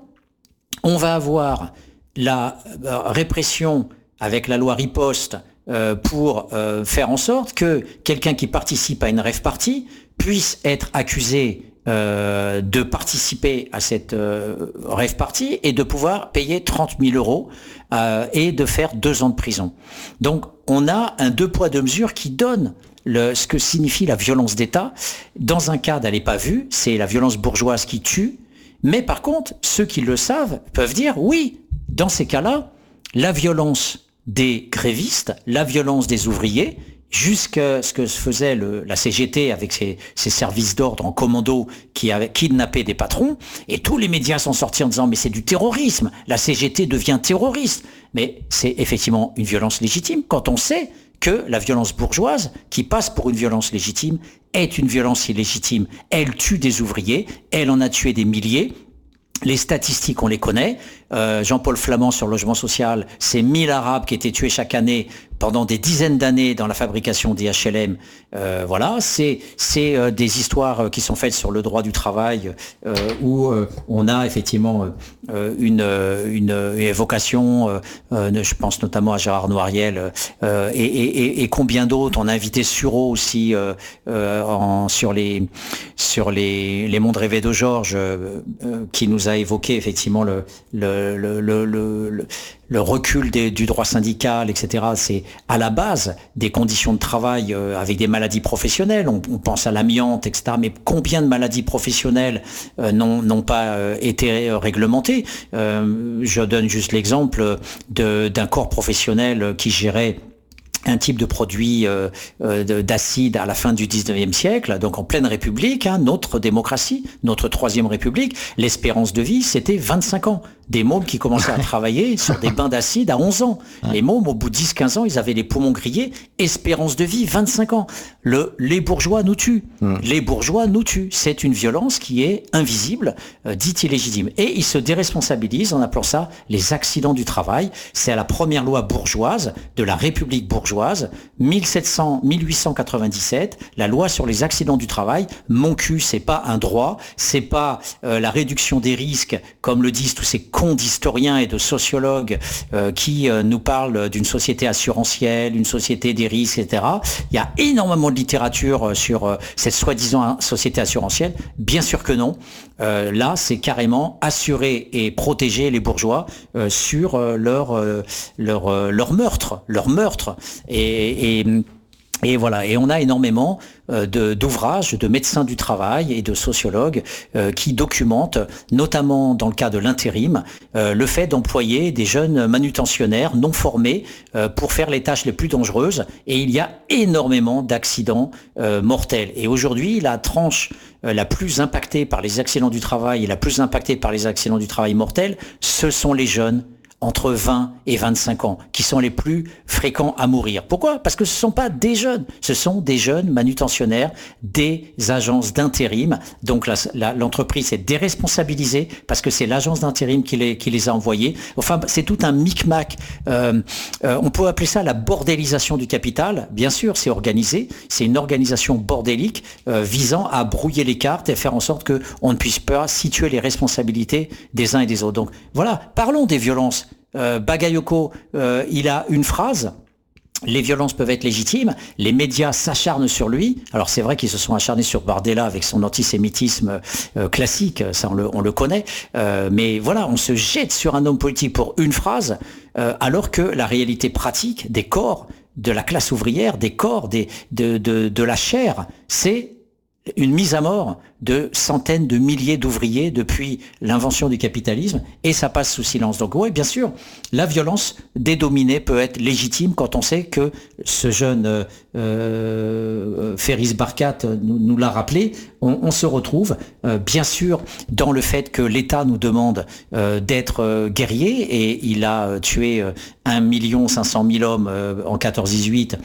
on va avoir la répression avec la loi riposte euh, pour euh, faire en sorte que quelqu'un qui participe à une rave party puisse être accusé euh, de participer à cette euh, rave party et de pouvoir payer trente mille euros euh, et de faire deux ans de prison. Donc on a un deux poids deux mesures qui donne Le, ce que signifie la violence d'État. Dans un cas, elle n'est pas vue, c'est la violence bourgeoise qui tue, mais par contre, ceux qui le savent peuvent dire, oui, dans ces cas-là, la violence des grévistes, la violence des ouvriers, jusqu'à ce que faisait le, la C G T avec ses, ses services d'ordre en commando qui avaient kidnappé des patrons, et tous les médias sont sortis en disant, mais c'est du terrorisme, la C G T devient terroriste. Mais c'est effectivement une violence légitime quand on sait que la violence bourgeoise, qui passe pour une violence légitime, est une violence illégitime. Elle tue des ouvriers, elle en a tué des milliers. Les statistiques, on les connaît. Euh, Jean-Paul Flamand sur le logement social, c'est mille Arabes qui étaient tués chaque année pendant des dizaines d'années dans la fabrication des H L M. Euh, voilà, c'est c'est euh, des histoires qui sont faites sur le droit du travail euh, où euh, on a effectivement euh, une, une, une évocation. Euh, euh, je pense notamment à Gérard Noiriel euh, et, et, et combien d'autres. On a invité Sureau aussi euh, euh, en, sur les sur les les mondes rêvés de Georges euh, euh, qui nous a évoqué effectivement le le Le, le, le, le, le recul des, du droit syndical, et cetera. C'est à la base des conditions de travail euh, avec des maladies professionnelles. On, on pense à l'amiante, et cetera. Mais combien de maladies professionnelles euh, n'ont, n'ont pas euh, été réglementées ? euh, Je donne juste l'exemple de, d'un corps professionnel qui gérait un type de produit euh, euh, d'acide à la fin du dix-neuvième siècle, donc en pleine République, hein, notre démocratie, notre troisième République, l'espérance de vie, c'était vingt-cinq ans. Des mômes qui commençaient à travailler sur des bains d'acide à onze ans. Les mômes, au bout de dix quinze ans, ils avaient les poumons grillés. Espérance de vie, vingt-cinq ans. Le, les bourgeois nous tuent. Mmh. Les bourgeois nous tuent. C'est une violence qui est invisible, euh, dite illégitime. Et ils se déresponsabilisent en appelant ça les accidents du travail. C'est à la première loi bourgeoise de la République bourgeoise, mille sept cents, mille huit cent quatre-vingt-dix-sept, la loi sur les accidents du travail. Mon cul, c'est pas un droit, c'est pas euh, la réduction des risques, comme le disent tous ces cons d'historiens et de sociologues euh, qui euh, nous parlent d'une société assurantielle, une société des risques, et cetera. Il y a énormément de littérature euh, sur euh, cette soi-disant société assurantielle. Bien sûr que non. Euh, là, c'est carrément assurer et protéger les bourgeois euh, sur euh, leur, euh, leur, euh, leur meurtre, leur meurtre. Et, et Et voilà, et on a énormément euh, de, d'ouvrages de médecins du travail et de sociologues euh, qui documentent, notamment dans le cas de l'intérim, euh, le fait d'employer des jeunes manutentionnaires non formés euh, pour faire les tâches les plus dangereuses. Et il y a énormément d'accidents euh, mortels. Et aujourd'hui, la tranche euh, la plus impactée par les accidents du travail et la plus impactée par les accidents du travail mortels, ce sont les jeunes entre vingt et vingt-cinq ans, qui sont les plus fréquents à mourir. Pourquoi ? Parce que ce ne sont pas des jeunes, ce sont des jeunes manutentionnaires, des agences d'intérim. Donc la, la, l'entreprise est déresponsabilisée parce que c'est l'agence d'intérim qui les, qui les a envoyés. Enfin, c'est tout un micmac. Euh, euh, on peut appeler ça la bordélisation du capital. Bien sûr, c'est organisé. C'est une organisation bordélique euh, visant à brouiller les cartes et faire en sorte qu'on ne puisse pas situer les responsabilités des uns et des autres. Donc voilà, parlons des violences. Euh, Bagayoko, euh, il a une phrase, les violences peuvent être légitimes, les médias s'acharnent sur lui. Alors c'est vrai qu'ils se sont acharnés sur Bardella avec son antisémitisme euh, classique, ça on le, on le connaît, euh, mais voilà, on se jette sur un homme politique pour une phrase, euh, alors que la réalité pratique des corps de la classe ouvrière, des corps des, de, de, de la chair, c'est une mise à mort de centaines de milliers d'ouvriers depuis l'invention du capitalisme, et ça passe sous silence. Donc oui, bien sûr, la violence dédominée peut être légitime quand on sait que ce jeune euh, euh, Ferris Barkat nous, nous l'a rappelé. On, on se retrouve euh, bien sûr dans le fait que l'État nous demande euh, d'être euh, guerrier, et il a euh, tué euh, un million cinq cent mille hommes euh, en quatorze dix-huit,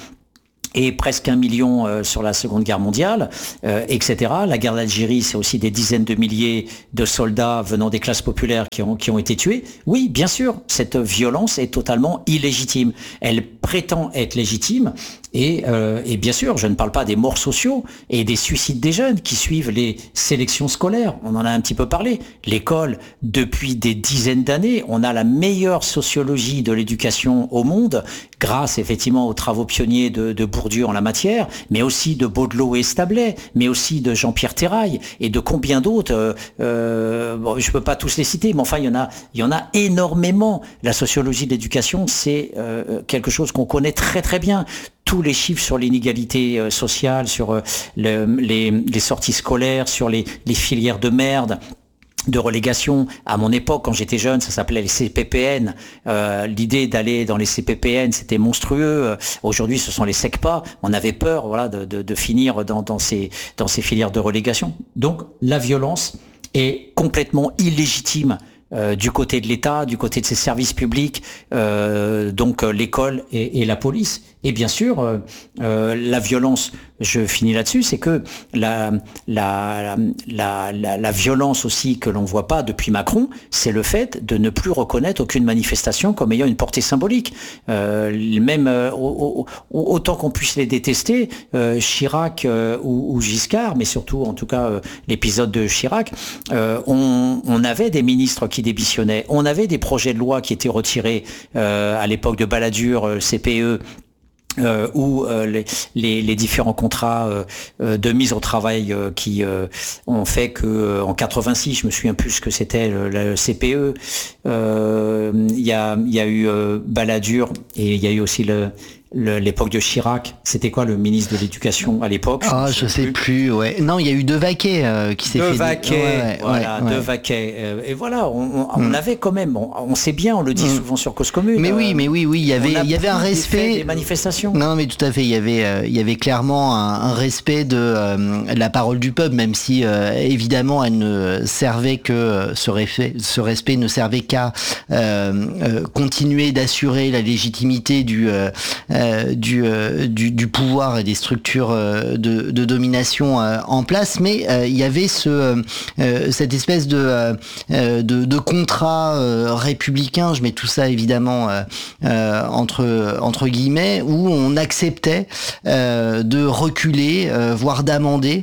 et presque un million euh, sur la Seconde Guerre mondiale, euh, et cetera. La guerre d'Algérie, c'est aussi des dizaines de milliers de soldats venant des classes populaires qui ont, qui ont été tués. Oui, bien sûr, cette violence est totalement illégitime. Elle prétend être légitime, et, euh, et bien sûr, je ne parle pas des morts sociaux et des suicides des jeunes qui suivent les sélections scolaires. On en a un petit peu parlé. L'école, depuis des dizaines d'années, on a la meilleure sociologie de l'éducation au monde, grâce effectivement aux travaux pionniers de, de Bourdieu en la matière, mais aussi de Baudelot et Stablet, mais aussi de Jean-Pierre Terrail et de combien d'autres. Euh, euh, bon, je peux pas tous les citer, mais enfin il y en a, il y en a énormément. La sociologie de l'éducation, c'est euh, quelque chose qu'on connaît très très bien. Tous les chiffres sur l'inégalité euh, sociale, sur euh, le, les, les sorties scolaires, sur les, les filières de merde, de relégation. À mon époque, quand j'étais jeune, ça s'appelait les C P P N. Euh, l'idée d'aller dans les C P P N, c'était monstrueux. Aujourd'hui, ce sont les SECPA. On avait peur, voilà, de, de, de finir dans, dans ces, dans ces filières de relégation. Donc, la violence est complètement illégitime euh, du côté de l'État, du côté de ses services publics, euh, donc euh, l'école et, et la police. Et bien sûr, euh, euh, la violence, je finis là-dessus, c'est que la, la, la, la, la violence aussi que l'on voit pas depuis Macron, c'est le fait de ne plus reconnaître aucune manifestation comme ayant une portée symbolique. Euh, même euh, au, au, autant qu'on puisse les détester, euh, Chirac euh, ou, ou Giscard, mais surtout en tout cas euh, l'épisode de Chirac, euh, on, on avait des ministres qui démissionnaient, on avait des projets de loi qui étaient retirés euh, à l'époque de Balladur, euh, C P E, Euh, où euh, les, les, les différents contrats euh, euh, de mise au travail euh, qui euh, ont fait que euh, en quatre-vingt-six, je me souviens plus ce que c'était le, le C P E. Il euh, y a il y a eu euh, Balladur, et il y a eu aussi le l'époque de Chirac. C'était quoi le ministre de l'Éducation à l'époque? Ah, je, je sais plus. plus. Ouais. Non, il y a eu Devaquet euh, qui s'est fait. Devaquet, ouais, voilà, ouais, Devaquet. Euh, et voilà, on, on, mm. on avait quand même. On, on sait bien, on le dit mm. souvent sur Cause Commune. Mais euh, oui, mais oui, oui, il y avait, il y avait un respect des manifestations. Non, mais tout à fait. Il y avait, euh, il y avait clairement un, un respect de euh, la parole du peuple, même si euh, évidemment elle ne servait que ce respect, ce respect ne servait qu'à euh, euh, continuer d'assurer la légitimité du euh, Euh, du, euh, du, du pouvoir et des structures euh, de, de domination euh, en place, mais euh, il y avait ce, euh, cette espèce de, euh, de, de contrat euh, républicain, je mets tout ça évidemment euh, euh, entre, entre guillemets, où on acceptait euh, de reculer, euh, voire d'amender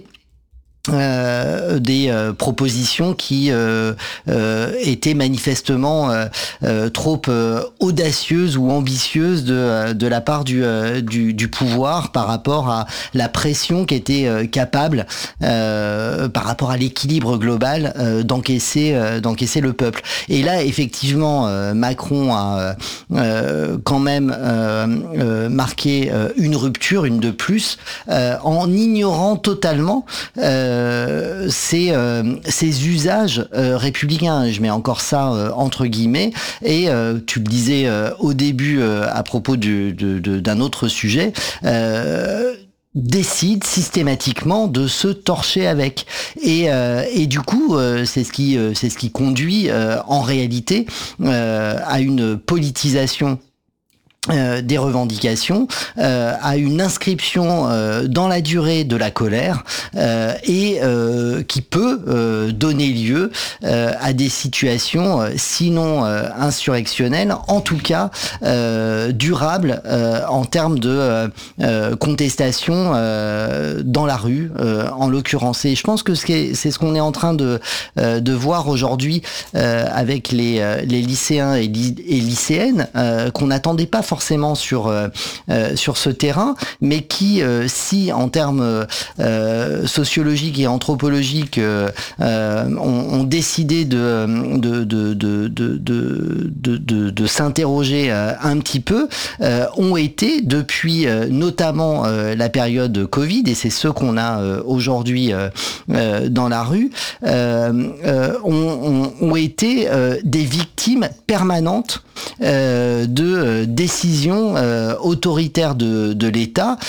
Euh, des euh, propositions qui euh, euh, étaient manifestement euh, euh, trop euh, audacieuses ou ambitieuses de, de la part du, euh, du, du pouvoir par rapport à la pression qui était euh, capable euh, par rapport à l'équilibre global euh, d'encaisser euh, d'encaisser le peuple. Et là, effectivement, euh, Macron a euh, quand même euh, euh, marqué euh, une rupture, une de plus, euh, en ignorant totalement euh, Euh, ces, euh, ces usages euh, républicains, je mets encore ça euh, entre guillemets, et euh, tu le disais euh, au début euh, à propos du, de, de, d'un autre sujet, euh, décide systématiquement de se torcher avec, et, euh, et du coup euh, c'est ce qui euh, c'est ce qui conduit euh, en réalité euh, à une politisation Euh, des revendications, euh, à une inscription euh, dans la durée de la colère euh, et euh, qui peut euh, donner lieu euh, à des situations euh, sinon euh, insurrectionnelles, en tout cas euh, durables euh, en termes de euh, euh, contestation euh, dans la rue, euh, en l'occurrence. Et je pense que c'est ce qu'on est en train de, euh, de voir aujourd'hui euh, avec les, les lycéens et, et lycéennes euh, qu'on n'attendait pas forcément forcément sur euh, euh, sur ce terrain, mais qui, euh, si en termes euh, sociologiques et anthropologiques, euh, euh, ont, ont décidé de de de de de de, de, de, de s'interroger euh, un petit peu, euh, ont été depuis euh, notamment euh, la période Covid, et c'est ce qu'on a euh, aujourd'hui euh, euh, dans la rue, euh, euh, ont, ont, ont été euh, des victimes permanentes euh, de euh, décisions euh, autoritaires de, de l'État.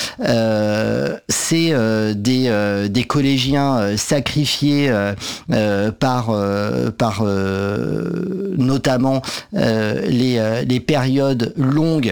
Euh, c'est euh, des, euh, des collégiens euh, sacrifiés euh, euh, par, euh, par euh, notamment euh, les, euh, les périodes longues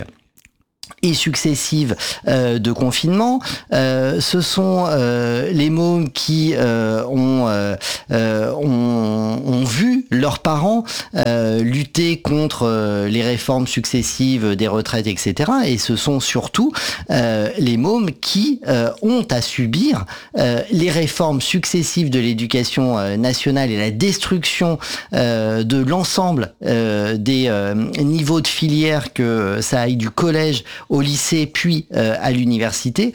et successives euh, de confinement. Euh, ce sont euh, les mômes qui euh, ont, euh, euh, ont, ont vu leurs parents euh, lutter contre euh, les réformes successives des retraites, et cetera. Et ce sont surtout euh, les mômes qui euh, ont à subir euh, les réformes successives de l'éducation euh, nationale et la destruction euh, de l'ensemble euh, des euh, niveaux de filière, que ça aille du collège au lycée puis euh, à l'université,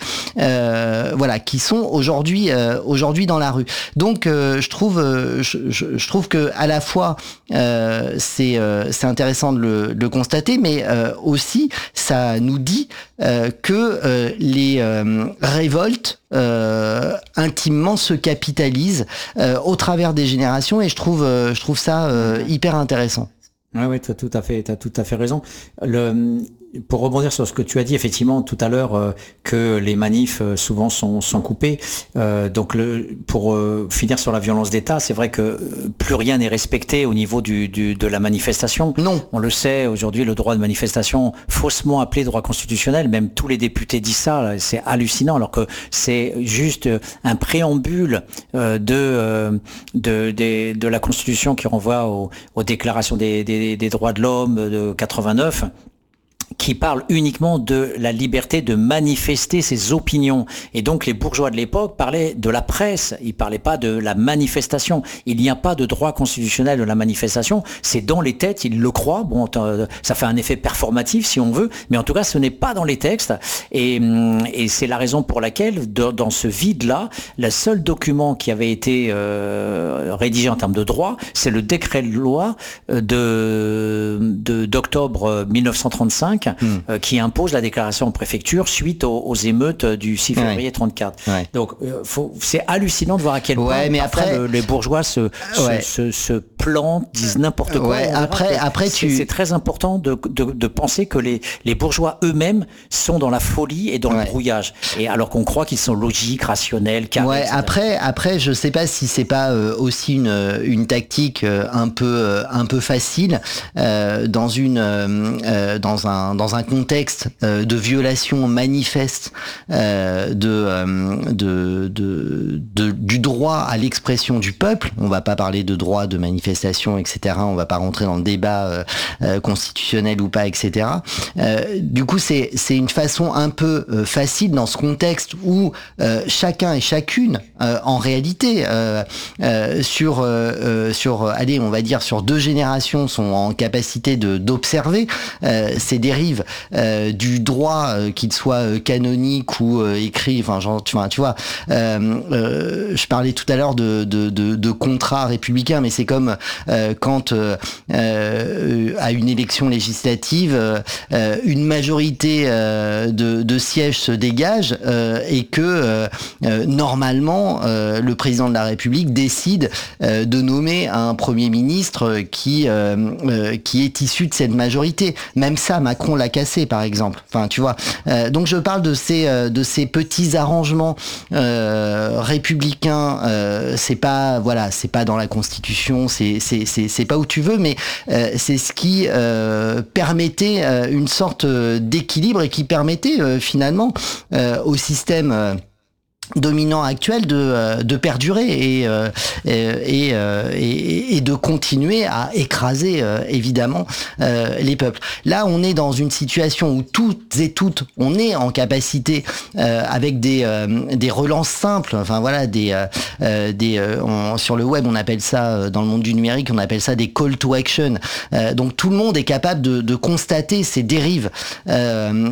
euh, voilà, qui sont aujourd'hui euh, aujourd'hui dans la rue. Donc euh, je trouve euh, je, je, je trouve que à la fois euh, c'est euh, c'est intéressant de le, de le constater, mais euh, aussi ça nous dit euh, que euh, les euh, révoltes euh, intimement se capitalisent euh, au travers des générations, et je trouve euh, je trouve ça euh, hyper intéressant. Ouais, ouais, t'as tout à fait, t'as tout à fait raison. Le, pour rebondir sur ce que tu as dit effectivement tout à l'heure, euh, que les manifs euh, souvent sont, sont coupés. Euh, donc, le, pour euh, finir sur la violence d'État, c'est vrai que euh, plus rien n'est respecté au niveau du, du de la manifestation. Non, on le sait aujourd'hui, le droit de manifestation faussement appelé droit constitutionnel. Même tous les députés disent ça. C'est hallucinant, alors que c'est juste un préambule euh, de, euh, de de de la Constitution qui renvoie aux, aux déclarations des, des des droits de l'homme de quatre-vingt-neuf, qui parle uniquement de la liberté de manifester ses opinions. Et donc les bourgeois de l'époque parlaient de la presse, ils parlaient pas de la manifestation. Il n'y a pas de droit constitutionnel de la manifestation, c'est dans les têtes, ils le croient. Bon, ça fait un effet performatif si on veut, mais en tout cas ce n'est pas dans les textes. Et, et c'est la raison pour laquelle, dans ce vide-là, le seul document qui avait été euh, rédigé en termes de droit, c'est le décret de loi de, de d'octobre mille neuf cent trente-cinq, Mmh. Euh, qui impose la déclaration en préfecture suite aux, aux émeutes du six février ouais. trente-quatre. Ouais. Donc euh, faut, c'est hallucinant de voir à quel point ouais, mais après, le, les bourgeois se, ouais. se, se, se plantent, disent n'importe quoi. Ouais, après, après c'est, tu... c'est très important de, de, de penser que les, les bourgeois eux-mêmes sont dans la folie et dans ouais. le brouillage. Et alors qu'on croit qu'ils sont logiques, rationnels, carrés. Ouais, après, après, je sais pas si c'est pas euh, aussi une, une tactique euh, un peu, euh, un peu facile euh, dans une, euh, dans un dans un contexte euh, de violation manifeste euh, de, euh, de, de, de, du droit à l'expression du peuple. On va pas parler de droit de manifestation, et cetera. On va pas rentrer dans le débat euh, euh, constitutionnel ou pas, et cetera. Euh, du coup, c'est, c'est une façon un peu euh, facile dans ce contexte où euh, chacun et chacune, euh, en réalité, euh, euh, sur, euh, sur, allez, on va dire sur deux générations, sont en capacité de d'observer euh, ces dérives Euh, du droit, euh, qu'il soit euh, canonique ou euh, écrit, enfin, genre, tu vois, tu vois euh, euh, je parlais tout à l'heure de, de, de, de contrat républicain, mais c'est comme euh, quand euh, euh, à une élection législative, euh, une majorité euh, de, de sièges se dégage euh, et que euh, euh, normalement euh, le président de la République décide euh, de nommer un premier ministre qui euh, euh, qui est issu de cette majorité. Même ça, Macron l'a cassé, par exemple. Enfin, tu vois. Euh, donc je parle de ces euh, de ces petits arrangements euh, républicains. Euh, c'est pas voilà, c'est pas dans la Constitution, c'est c'est c'est c'est pas où tu veux, mais euh, c'est ce qui euh, permettait euh, une sorte d'équilibre et qui permettait euh, finalement euh, au système euh, dominant actuel de, de perdurer et, euh, et, et, et de continuer à écraser euh, évidemment euh, les peuples. Là, on est dans une situation où toutes et toutes, on est en capacité euh, avec des, euh, des relances simples, enfin voilà, des, euh, des euh, on, sur le web, on appelle ça, dans le monde du numérique, on appelle ça des call to action. Euh, donc tout le monde est capable de, de constater ces dérives euh,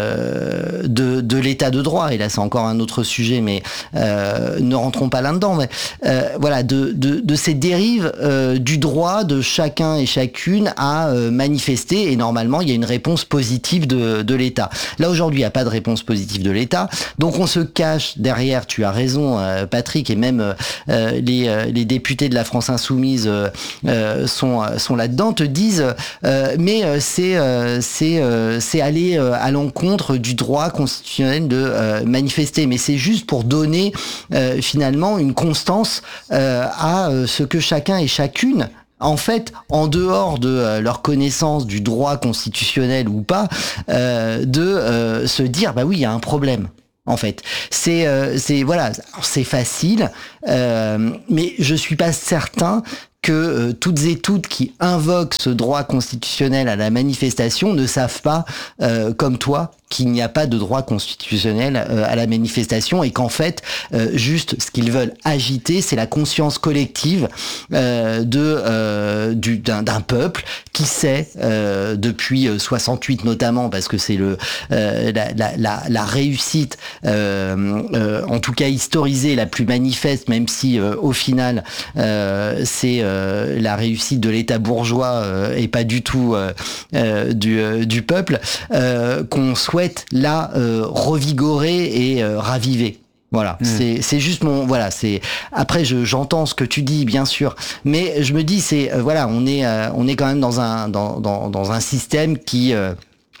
euh, de, de l'état de droit. Et là, c'est encore un autre sujet, mais euh, ne rentrons pas là-dedans. Mais euh, voilà, de, de, de ces dérives euh, du droit de chacun et chacune à euh, manifester. Et normalement, il y a une réponse positive de, de l'État. Là, aujourd'hui, il n'y a pas de réponse positive de l'État. Donc, on se cache derrière, tu as raison, euh, Patrick, et même euh, les, euh, les députés de la France Insoumise euh, euh, sont, sont là-dedans, te disent euh, mais euh, c'est euh, c'est euh, c'est aller euh, à l'encontre du droit constitutionnel de euh, manifester. Mais c'est juste pour donner euh, finalement une constance euh, à euh, ce que chacun et chacune, en fait, en dehors de euh, leur connaissance du droit constitutionnel ou pas, euh, de euh, se dire bah oui, il y a un problème. En fait, c'est euh, c'est voilà, c'est facile, euh, mais je suis pas certain que euh, toutes et toutes qui invoquent ce droit constitutionnel à la manifestation ne savent pas, euh, comme toi, qu'il n'y a pas de droit constitutionnel euh, à la manifestation et qu'en fait, euh, juste ce qu'ils veulent agiter, c'est la conscience collective euh, de euh, du d'un, d'un peuple qui sait euh, depuis soixante-huit notamment, parce que c'est le euh, la, la, la, la réussite, euh, euh, en tout cas historisée, la plus manifeste, même si euh, au final euh, c'est euh, la réussite de l'État bourgeois euh, et pas du tout euh, euh, du, euh, du peuple, euh, qu'on souhaite là euh, revigorer et euh, raviver. Voilà, mmh. c'est c'est juste mon voilà, c'est après je j'entends ce que tu dis bien sûr, mais je me dis c'est euh, voilà, on est euh, on est quand même dans un dans dans dans un système qui euh,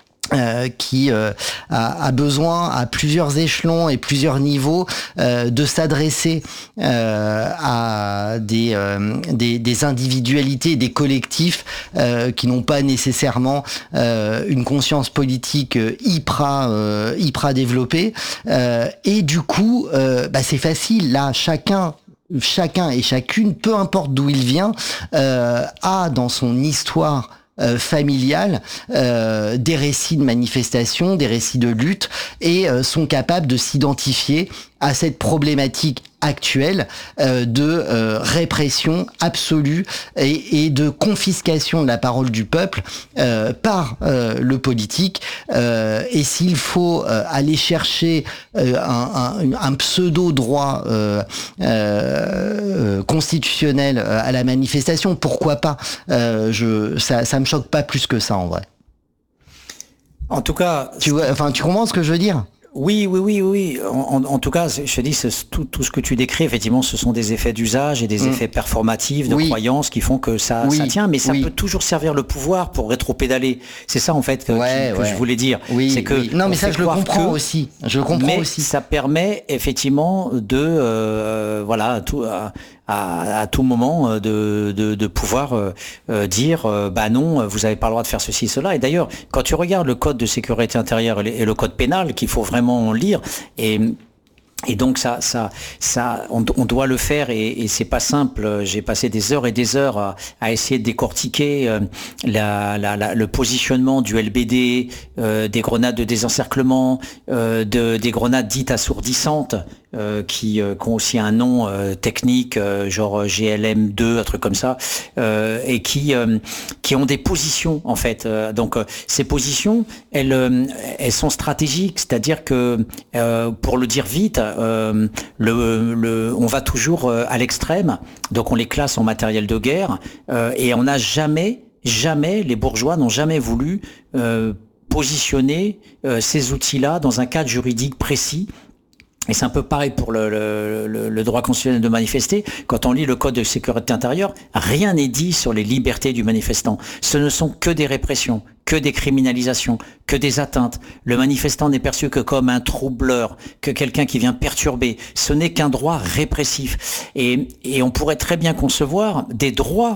Euh, qui euh, a, a besoin à plusieurs échelons et plusieurs niveaux euh, de s'adresser euh, à des, euh, des des individualités, des collectifs euh, qui n'ont pas nécessairement euh, une conscience politique hyper euh, hyper développée euh, et du coup euh, bah c'est facile là, chacun chacun et chacune, peu importe d'où il vient, euh, a dans son histoire Euh, familiales, euh, des récits de manifestation, des récits de lutte, et euh, sont capables de s'identifier à cette problématique actuelle euh, de euh, répression absolue et, et de confiscation de la parole du peuple euh, par euh, le politique. Euh, et s'il faut euh, aller chercher euh, un, un, un pseudo-droit euh, euh, constitutionnel à la manifestation, pourquoi pas euh, je, ça, ça me choque pas plus que ça en vrai. En tout cas... Tu vois, enfin, tu comprends ce que je veux dire ? Oui, oui, oui, oui. En, en tout cas, je te dis, tout, tout ce que tu décris, effectivement, ce sont des effets d'usage et des mmh. effets performatifs, de oui. croyances qui font que ça, oui. ça tient, mais ça oui. peut toujours servir le pouvoir pour rétro-pédaler. C'est ça, en fait, que, ouais, qui, que ouais. je voulais dire. Oui, c'est que oui. Non, mais ça, je le comprends que, aussi. Je le comprends mais aussi. ça permet, effectivement, de, euh, voilà, tout, à, à, à tout moment, de, de, de pouvoir euh, dire, euh, bah non, vous n'avez pas le droit de faire ceci, cela. Et d'ailleurs, quand tu regardes le code de sécurité intérieure et le code pénal, qu'il faut vraiment lire, et Et donc ça, ça, ça, on, on doit le faire et, et c'est pas simple. J'ai passé des heures et des heures à, à essayer de décortiquer euh, la, la, la, le positionnement du L B D, euh, des grenades de désencerclement, euh, de, des grenades dites assourdissantes. Euh, qui, euh, qui ont aussi un nom euh, technique, euh, genre G L M deux, un truc comme ça, euh, et qui euh, qui ont des positions en fait. Euh, donc euh, ces positions, elles euh, elles sont stratégiques, c'est-à-dire que euh, pour le dire vite, euh, le, le on va toujours euh, à l'extrême. Donc on les classe en matériel de guerre euh, et on n'a jamais jamais les bourgeois n'ont jamais voulu euh, positionner euh, ces outils-là dans un cadre juridique précis. Et c'est un peu pareil pour le, le, le droit constitutionnel de manifester. Quand on lit le code de sécurité intérieure, rien n'est dit sur les libertés du manifestant. Ce ne sont que des répressions, que des criminalisations, que des atteintes. Le manifestant n'est perçu que comme un troubleur, que quelqu'un qui vient perturber. Ce n'est qu'un droit répressif. Et, et on pourrait très bien concevoir des droits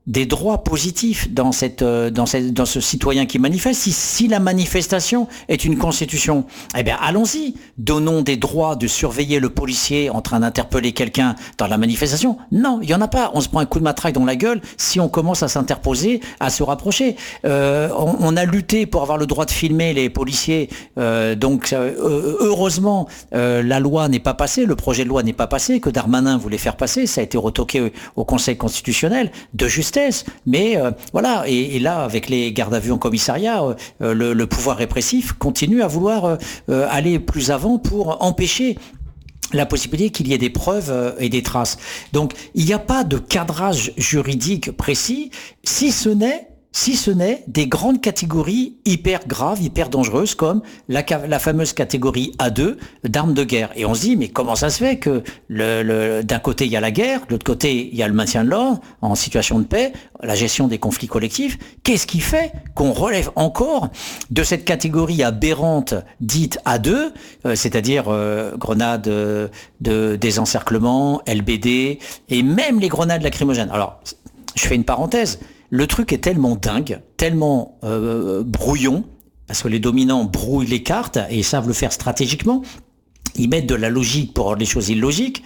des droits positifs dans cette, dans cette, dans ce citoyen qui manifeste. Si, si la manifestation est une constitution, eh bien, allons-y. Donnons des droits de surveiller le policier en train d'interpeller quelqu'un dans la manifestation. Non, il y en a pas. On se prend un coup de matraque dans la gueule si on commence à s'interposer, à se rapprocher. Euh, on, on a lutté pour avoir le droit de filmer les policiers. Euh, donc, euh, heureusement, euh, la loi n'est pas passée, le projet de loi n'est pas passé, que Darmanin voulait faire passer. Ça a été retoqué au Conseil constitutionnel de justesse. Mais euh, voilà, et, et là, avec les gardes à vue en commissariat, euh, le, le pouvoir répressif continue à vouloir euh, aller plus avant pour empêcher la possibilité qu'il y ait des preuves euh, et des traces. Donc, il n'y a pas de cadrage juridique précis, si ce n'est si ce n'est des grandes catégories hyper graves, hyper dangereuses, comme la, la fameuse catégorie A deux d'armes de guerre. Et on se dit, mais comment ça se fait que le, le, d'un côté, il y a la guerre, de l'autre côté, il y a le maintien de l'ordre, en situation de paix, la gestion des conflits collectifs. Qu'est-ce qui fait qu'on relève encore de cette catégorie aberrante dite A deux, euh, c'est-à-dire euh, grenades euh, de désencerclement, L B D, et même les grenades lacrymogènes. Alors, je fais une parenthèse. Le truc est tellement dingue, tellement euh, brouillon, parce que les dominants brouillent les cartes et ils savent le faire stratégiquement. Ils mettent de la logique pour rendre les choses illogiques,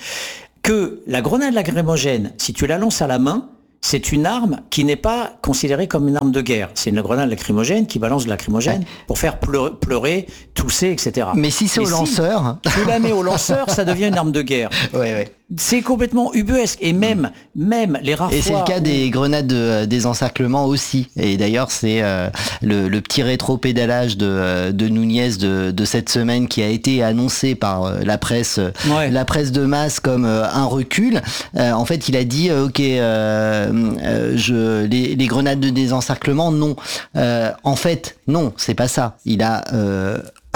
que la grenade lacrymogène, si tu la lances à la main, c'est une arme qui n'est pas considérée comme une arme de guerre. C'est une grenade lacrymogène qui balance de lacrymogène pour faire pleurer, pleurer tousser, et cetera. Mais si c'est au lanceur... Si tu la mets au lanceur, ça devient une arme de guerre. Ouais, ouais. C'est complètement ubuesque. Et même, même les rares Et fois c'est le cas où... des grenades de désencerclement aussi. Et d'ailleurs, c'est euh, le, le petit rétro-pédalage de, de Nunez de, de cette semaine qui a été annoncé par euh, la presse, ouais. la presse de masse comme euh, un recul. Euh, en fait, il a dit, euh, ok, euh, euh, je, les, les grenades de désencerclement, non. Euh, en fait, non, c'est pas ça. Il a... Euh,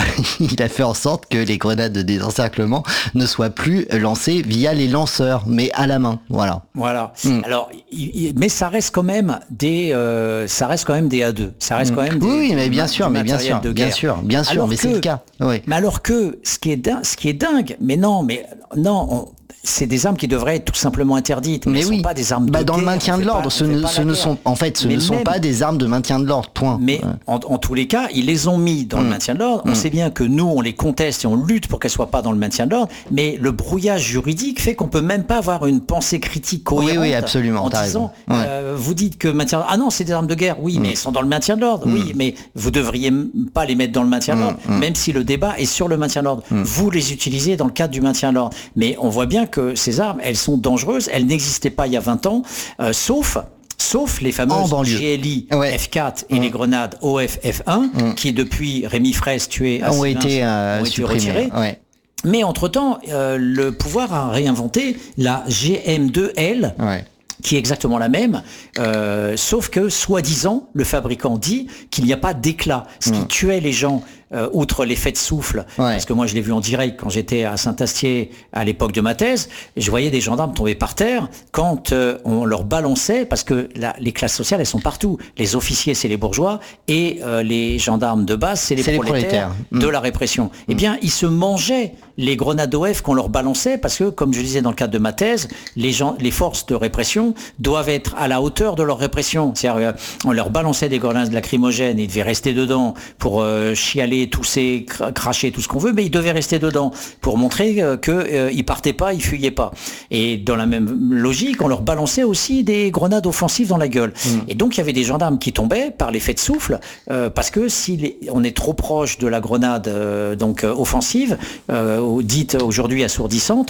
il a fait en sorte que les grenades de désencerclement ne soient plus lancées via les lanceurs, mais à la main. Voilà. Voilà. Mm. Alors, il, mais ça reste quand même des, euh, ça reste quand même des A deux. Ça reste mm. quand même. Des, oui, mais bien sûr, mais bien sûr, de bien sûr, bien sûr, alors mais que, c'est le cas. Oui. Mais alors que ce qui est dingue, ce qui est dingue, mais non, mais non. On, c'est des armes qui devraient être tout simplement interdites. Mais, mais elles oui. sont pas des armes bah de dans guerre. le maintien de l'ordre, ce ne, ce ne sont, en fait, ce mais ne sont même, pas des armes de maintien de l'ordre. Point. Mais ouais. en, en tous les cas, ils les ont mis dans mmh. le maintien de l'ordre. Mmh. On sait bien que nous, on les conteste et on lutte pour qu'elles soient pas dans le maintien de l'ordre. Mais le brouillage juridique fait qu'on peut même pas avoir une pensée critique cohérente. Oui, oui, absolument. En disant, ouais. euh, vous dites que maintien, ah non, c'est des armes de guerre. Oui, mmh. mais elles sont dans le maintien de l'ordre. Mmh. Oui, mais vous devriez pas les mettre dans le maintien de l'ordre, mmh. même si le débat est sur le maintien de l'ordre. Mmh. Vous les utilisez dans le cadre du maintien de l'ordre. Mais on voit bien que ces armes, elles sont dangereuses, elles n'existaient pas il y a vingt ans, euh, sauf sauf les fameuses G L I ouais. F quatre et mmh. les grenades O F F un, mmh. qui depuis Rémi Fraisse tué à ont été, euh, ont été retirées. Ouais. Mais entre-temps, euh, le pouvoir a réinventé la G M deux L, ouais. qui est exactement la même, euh, sauf que, soi-disant, le fabricant dit qu'il n'y a pas d'éclat. Ce mmh. qui tuait les gens, euh, outre l'effet de souffle, ouais. parce que moi je l'ai vu en direct quand j'étais à Saint-Astier à l'époque de ma thèse, je voyais des gendarmes tomber par terre quand euh, on leur balançait, parce que la, les classes sociales, elles sont partout. Les officiers, c'est les bourgeois, et euh, les gendarmes de base, c'est les, prolétaires, les prolétaires de mmh. la répression. Mmh. Eh bien, ils se mangeaient les grenades O F qu'on leur balançait, parce que, comme je disais dans le cadre de ma thèse, les, gens, les forces de répression doivent être à la hauteur de leur répression. C'est-à-dire, on leur balançait des grenades lacrymogènes, ils devaient rester dedans pour euh, chialer, tousser, cr- cracher, tout ce qu'on veut, mais ils devaient rester dedans pour montrer euh, qu'ils euh, partaient pas, ils fuyaient pas. Et dans la même logique, on leur balançait aussi des grenades offensives dans la gueule. Mmh. Et donc, il y avait des gendarmes qui tombaient par l'effet de souffle, euh, parce que si les, on est trop proche de la grenade euh, donc euh, offensive, euh, dite aujourd'hui assourdissante,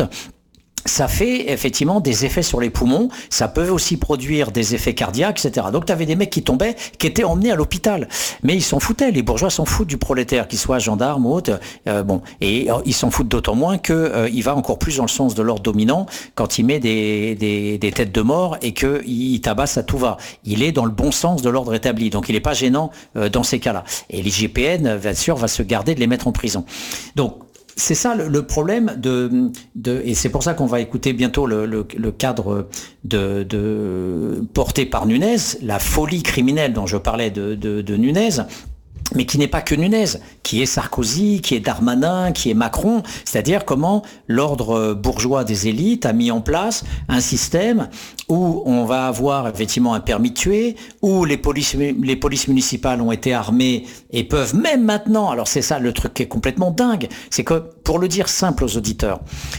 ça fait effectivement des effets sur les poumons, ça peut aussi produire des effets cardiaques, et cetera. Donc tu avais des mecs qui tombaient, qui étaient emmenés à l'hôpital. Mais ils s'en foutaient, les bourgeois s'en foutent du prolétaire, qu'il soit gendarme ou autre. Euh, bon, et euh, ils s'en foutent d'autant moins qu'il euh, va encore plus dans le sens de l'ordre dominant quand il met des, des, des têtes de mort et qu'il tabasse à tout va. Il est dans le bon sens de l'ordre établi, donc il n'est pas gênant euh, dans ces cas-là. Et l'I G P N, bien sûr, va se garder de les mettre en prison. Donc, c'est ça le, le problème de, de et c'est pour ça qu'on va écouter bientôt le, le, le cadre de, de porté par Nunez, la folie criminelle dont je parlais de, de, de Nunez. mais qui n'est pas que Nunez, qui est Sarkozy, qui est Darmanin, qui est Macron, c'est-à-dire comment l'ordre bourgeois des élites a mis en place un système où on va avoir effectivement un permis de tuer, où les polices, les polices municipales ont été armées et peuvent même maintenant, alors c'est ça le truc qui est complètement dingue, c'est que, pour le dire simple aux auditeurs,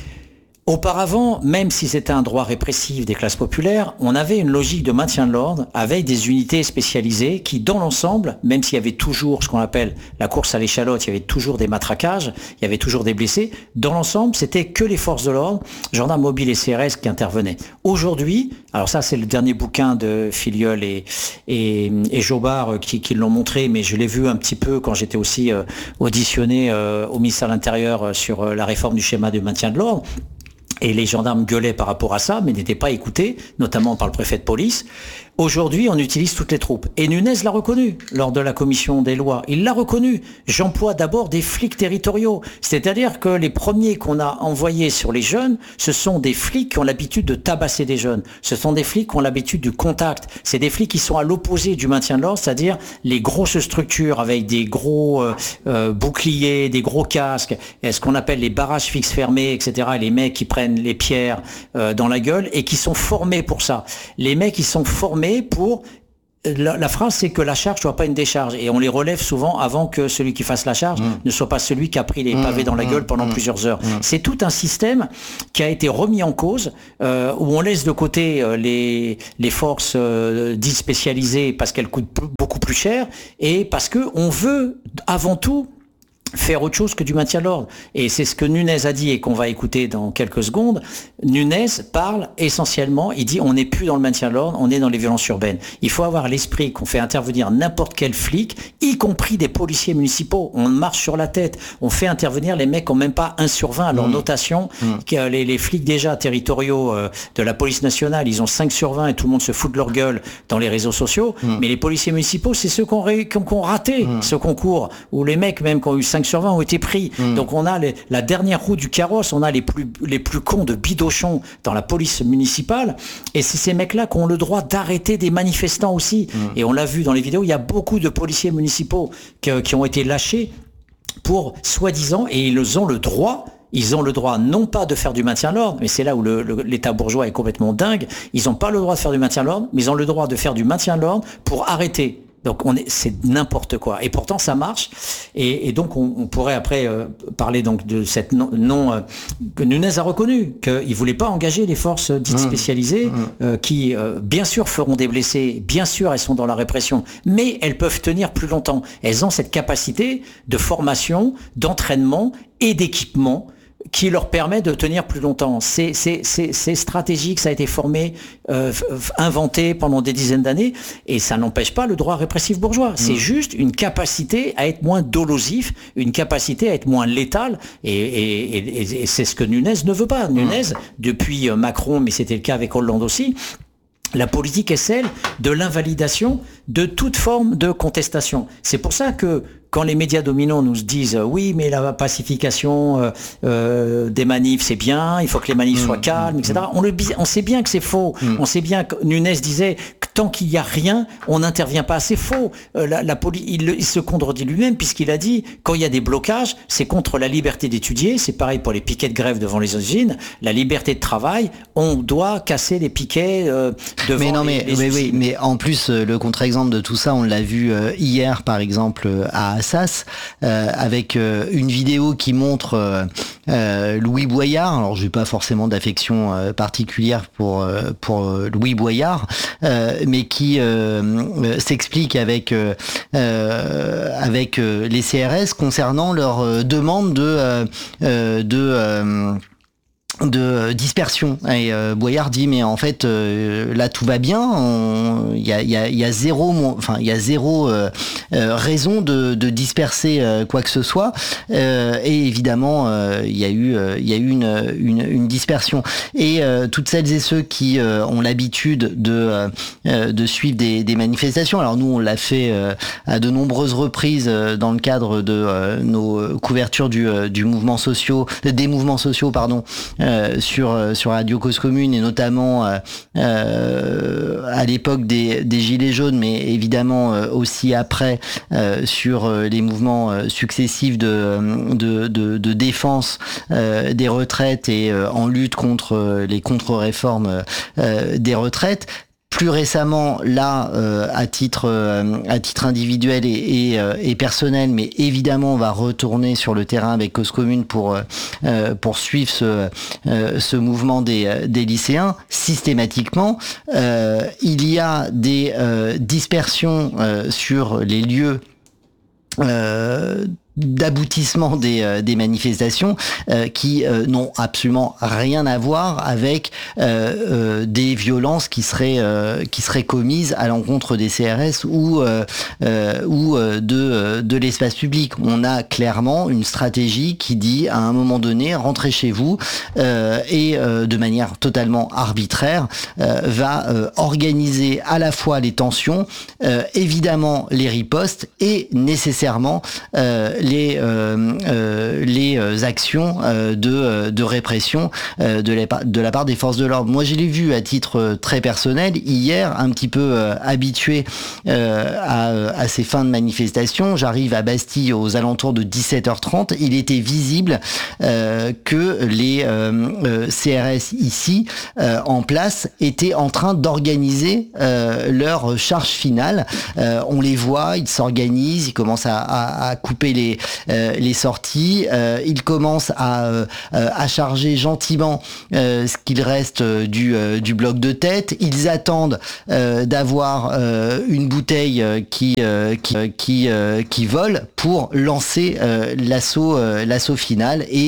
auparavant, même si c'était un droit répressif des classes populaires, on avait une logique de maintien de l'ordre avec des unités spécialisées qui, dans l'ensemble, même s'il y avait toujours ce qu'on appelle la course à l'échalote, il y avait toujours des matraquages, il y avait toujours des blessés, dans l'ensemble, c'était que les forces de l'ordre, gendarmes mobiles et C R S qui intervenaient. Aujourd'hui, alors ça c'est le dernier bouquin de Filiol et, et, et Jobard qui, qui l'ont montré, mais je l'ai vu un petit peu quand j'étais aussi euh, auditionné euh, au ministère de l'Intérieur euh, sur euh, la réforme du schéma de maintien de l'ordre. Et les gendarmes gueulaient par rapport à ça, mais n'étaient pas écoutés, notamment par le préfet de police. Aujourd'hui, on utilise toutes les troupes. Et Nunez l'a reconnu lors de la commission des lois. Il l'a reconnu. J'emploie d'abord des flics territoriaux. C'est-à-dire que les premiers qu'on a envoyés sur les jeunes, ce sont des flics qui ont l'habitude de tabasser des jeunes. Ce sont des flics qui ont l'habitude du contact. C'est des flics qui sont à l'opposé du maintien de l'ordre, c'est-à-dire les grosses structures avec des gros euh, euh, boucliers, des gros casques, ce qu'on appelle les barrages fixes fermés, et cetera. Et les mecs qui prennent les pierres euh, dans la gueule et qui sont formés pour ça. Les mecs, ils sont formés pour... La, la phrase, c'est que la charge ne soit pas une décharge. Et on les relève souvent avant que celui qui fasse la charge mmh. ne soit pas celui qui a pris les pavés mmh, dans la gueule pendant mmh, plusieurs heures. Mmh. C'est tout un système qui a été remis en cause, euh, où on laisse de côté euh, les, les forces euh, dites spécialisées parce qu'elles coûtent p- beaucoup plus cher et parce qu'on veut avant tout faire autre chose que du maintien de l'ordre. Et c'est ce que Nunez a dit et qu'on va écouter dans quelques secondes. Nunez parle essentiellement, il dit on n'est plus dans le maintien de l'ordre, on est dans les violences urbaines. Il faut avoir l'esprit qu'on fait intervenir n'importe quel flic, y compris des policiers municipaux. On marche sur la tête, on fait intervenir les mecs qui n'ont même pas un sur vingt à leur mmh. notation. Mmh. Les, les flics déjà territoriaux euh, de la police nationale, ils ont cinq sur vingt et tout le monde se fout de leur gueule dans les réseaux sociaux. Mmh. Mais les policiers municipaux, c'est ceux qui ont, ré, qui ont, qui ont raté mmh. ce concours, où les mecs même qui ont eu cinq sur vingt ont été pris. Mmh. Donc on a les, la dernière roue du carrosse, on a les plus, les plus cons de bidochons dans la police municipale, et c'est ces mecs-là qui ont le droit d'arrêter des manifestants aussi. Mmh. Et on l'a vu dans les vidéos, il y a beaucoup de policiers municipaux qui, qui ont été lâchés pour soi-disant, et ils ont le droit, ils ont le droit non pas de faire du maintien de l'ordre, mais c'est là où le, le, l'État bourgeois est complètement dingue, ils n'ont pas le droit de faire du maintien de l'ordre, mais ils ont le droit de faire du maintien de l'ordre pour arrêter. Donc on est, c'est n'importe quoi. Et pourtant ça marche. Et, et donc on, on pourrait après euh, parler donc de cette non, non euh, que Nunez a reconnu qu'il voulait pas engager les forces dites spécialisées mmh. euh, qui euh, bien sûr feront des blessés, bien sûr elles sont dans la répression, mais elles peuvent tenir plus longtemps. Elles ont cette capacité de formation, d'entraînement et d'équipement qui leur permet de tenir plus longtemps. C'est, c'est, c'est, c'est stratégique, ça a été formé, euh, inventé pendant des dizaines d'années, et ça n'empêche pas le droit répressif bourgeois. Mmh. C'est juste une capacité à être moins dolosif, une capacité à être moins létale, et, et, et, et c'est ce que Nunez ne veut pas. Mmh. Nunez, depuis Macron, mais c'était le cas avec Hollande aussi, la politique est celle de l'invalidation de toute forme de contestation. C'est pour ça que quand les médias dominants nous disent euh, oui, mais la pacification euh, euh, des manifs, c'est bien, il faut que les manifs mmh, soient calmes, mmh, et cetera. On, le, on sait bien que c'est faux. Mmh. On sait bien que Nunez disait que tant qu'il n'y a rien, on n'intervient pas. C'est faux. Euh, la, la poli- il, il se contredit lui-même puisqu'il a dit quand il y a des blocages, c'est contre la liberté d'étudier. C'est pareil pour les piquets de grève devant les usines. La liberté de travail, on doit casser les piquets euh, devant mais non, les, mais, les mais, oui, mais en plus, le contre-exemple de tout ça, on l'a vu euh, hier, par exemple, à Assas, euh, avec euh, une vidéo qui montre euh, euh, Louis Boyard. Alors, j'ai pas forcément d'affection euh, particulière pour euh, pour euh, Louis Boyard, euh, mais qui euh, euh, s'explique avec euh, euh, avec euh, les C R S concernant leur euh, demande de euh, euh, de euh, de dispersion. Et euh, Boyard dit mais en fait euh, là tout va bien, il y a, y, a, y a zéro enfin il y a zéro euh, euh, raison de, de disperser euh, quoi que ce soit, euh, et évidemment il euh, y a eu il euh, y a eu une, une, une dispersion, et euh, toutes celles et ceux qui euh, ont l'habitude de euh, de suivre des, des manifestations, alors nous on l'a fait euh, à de nombreuses reprises euh, dans le cadre de euh, nos couvertures du, euh, du mouvement sociaux des mouvements sociaux pardon euh, euh, sur sur Radio Cause Commune et notamment euh, euh, à l'époque des, des Gilets jaunes, mais évidemment euh, aussi après euh, sur euh, les mouvements euh, successifs de, de, de, de défense euh, des retraites et euh, en lutte contre euh, les contre-réformes euh, des retraites. Plus récemment, là, euh, à titre euh, à titre individuel et, et, euh, et personnel, mais évidemment, on va retourner sur le terrain avec Cause Commune pour euh, pour suivre ce euh, ce mouvement des des lycéens. Systématiquement, euh, il y a des euh, dispersions euh, sur les lieux Euh, d'aboutissement des, euh, des manifestations euh, qui euh, n'ont absolument rien à voir avec euh, euh, des violences qui seraient euh, qui seraient commises à l'encontre des C R S ou euh, euh, ou euh, de euh, de l'espace public. On a clairement une stratégie qui dit à un moment donné rentrez chez vous euh, et euh, de manière totalement arbitraire euh, va euh, organiser à la fois les tensions, euh, évidemment les ripostes et nécessairement euh, les euh, euh, les actions euh, de de répression euh, de la de la part des forces de l'ordre. Moi, je l'ai vu à titre très personnel hier, un petit peu euh, habitué euh, à à ces fins de manifestation. J'arrive à Bastille aux alentours de dix-sept heures trente. Il était visible euh, que les euh, euh, C R S ici euh, en place étaient en train d'organiser euh, leur charge finale. Euh, on les voit, ils s'organisent, ils commencent à, à, à couper les euh, les sorties, euh, ils commencent à euh, à charger gentiment euh, ce qu'il reste du euh, du bloc de tête. Ils attendent euh, d'avoir euh, une bouteille qui euh, qui qui, euh, qui vole pour lancer euh, l'assaut euh, l'assaut final et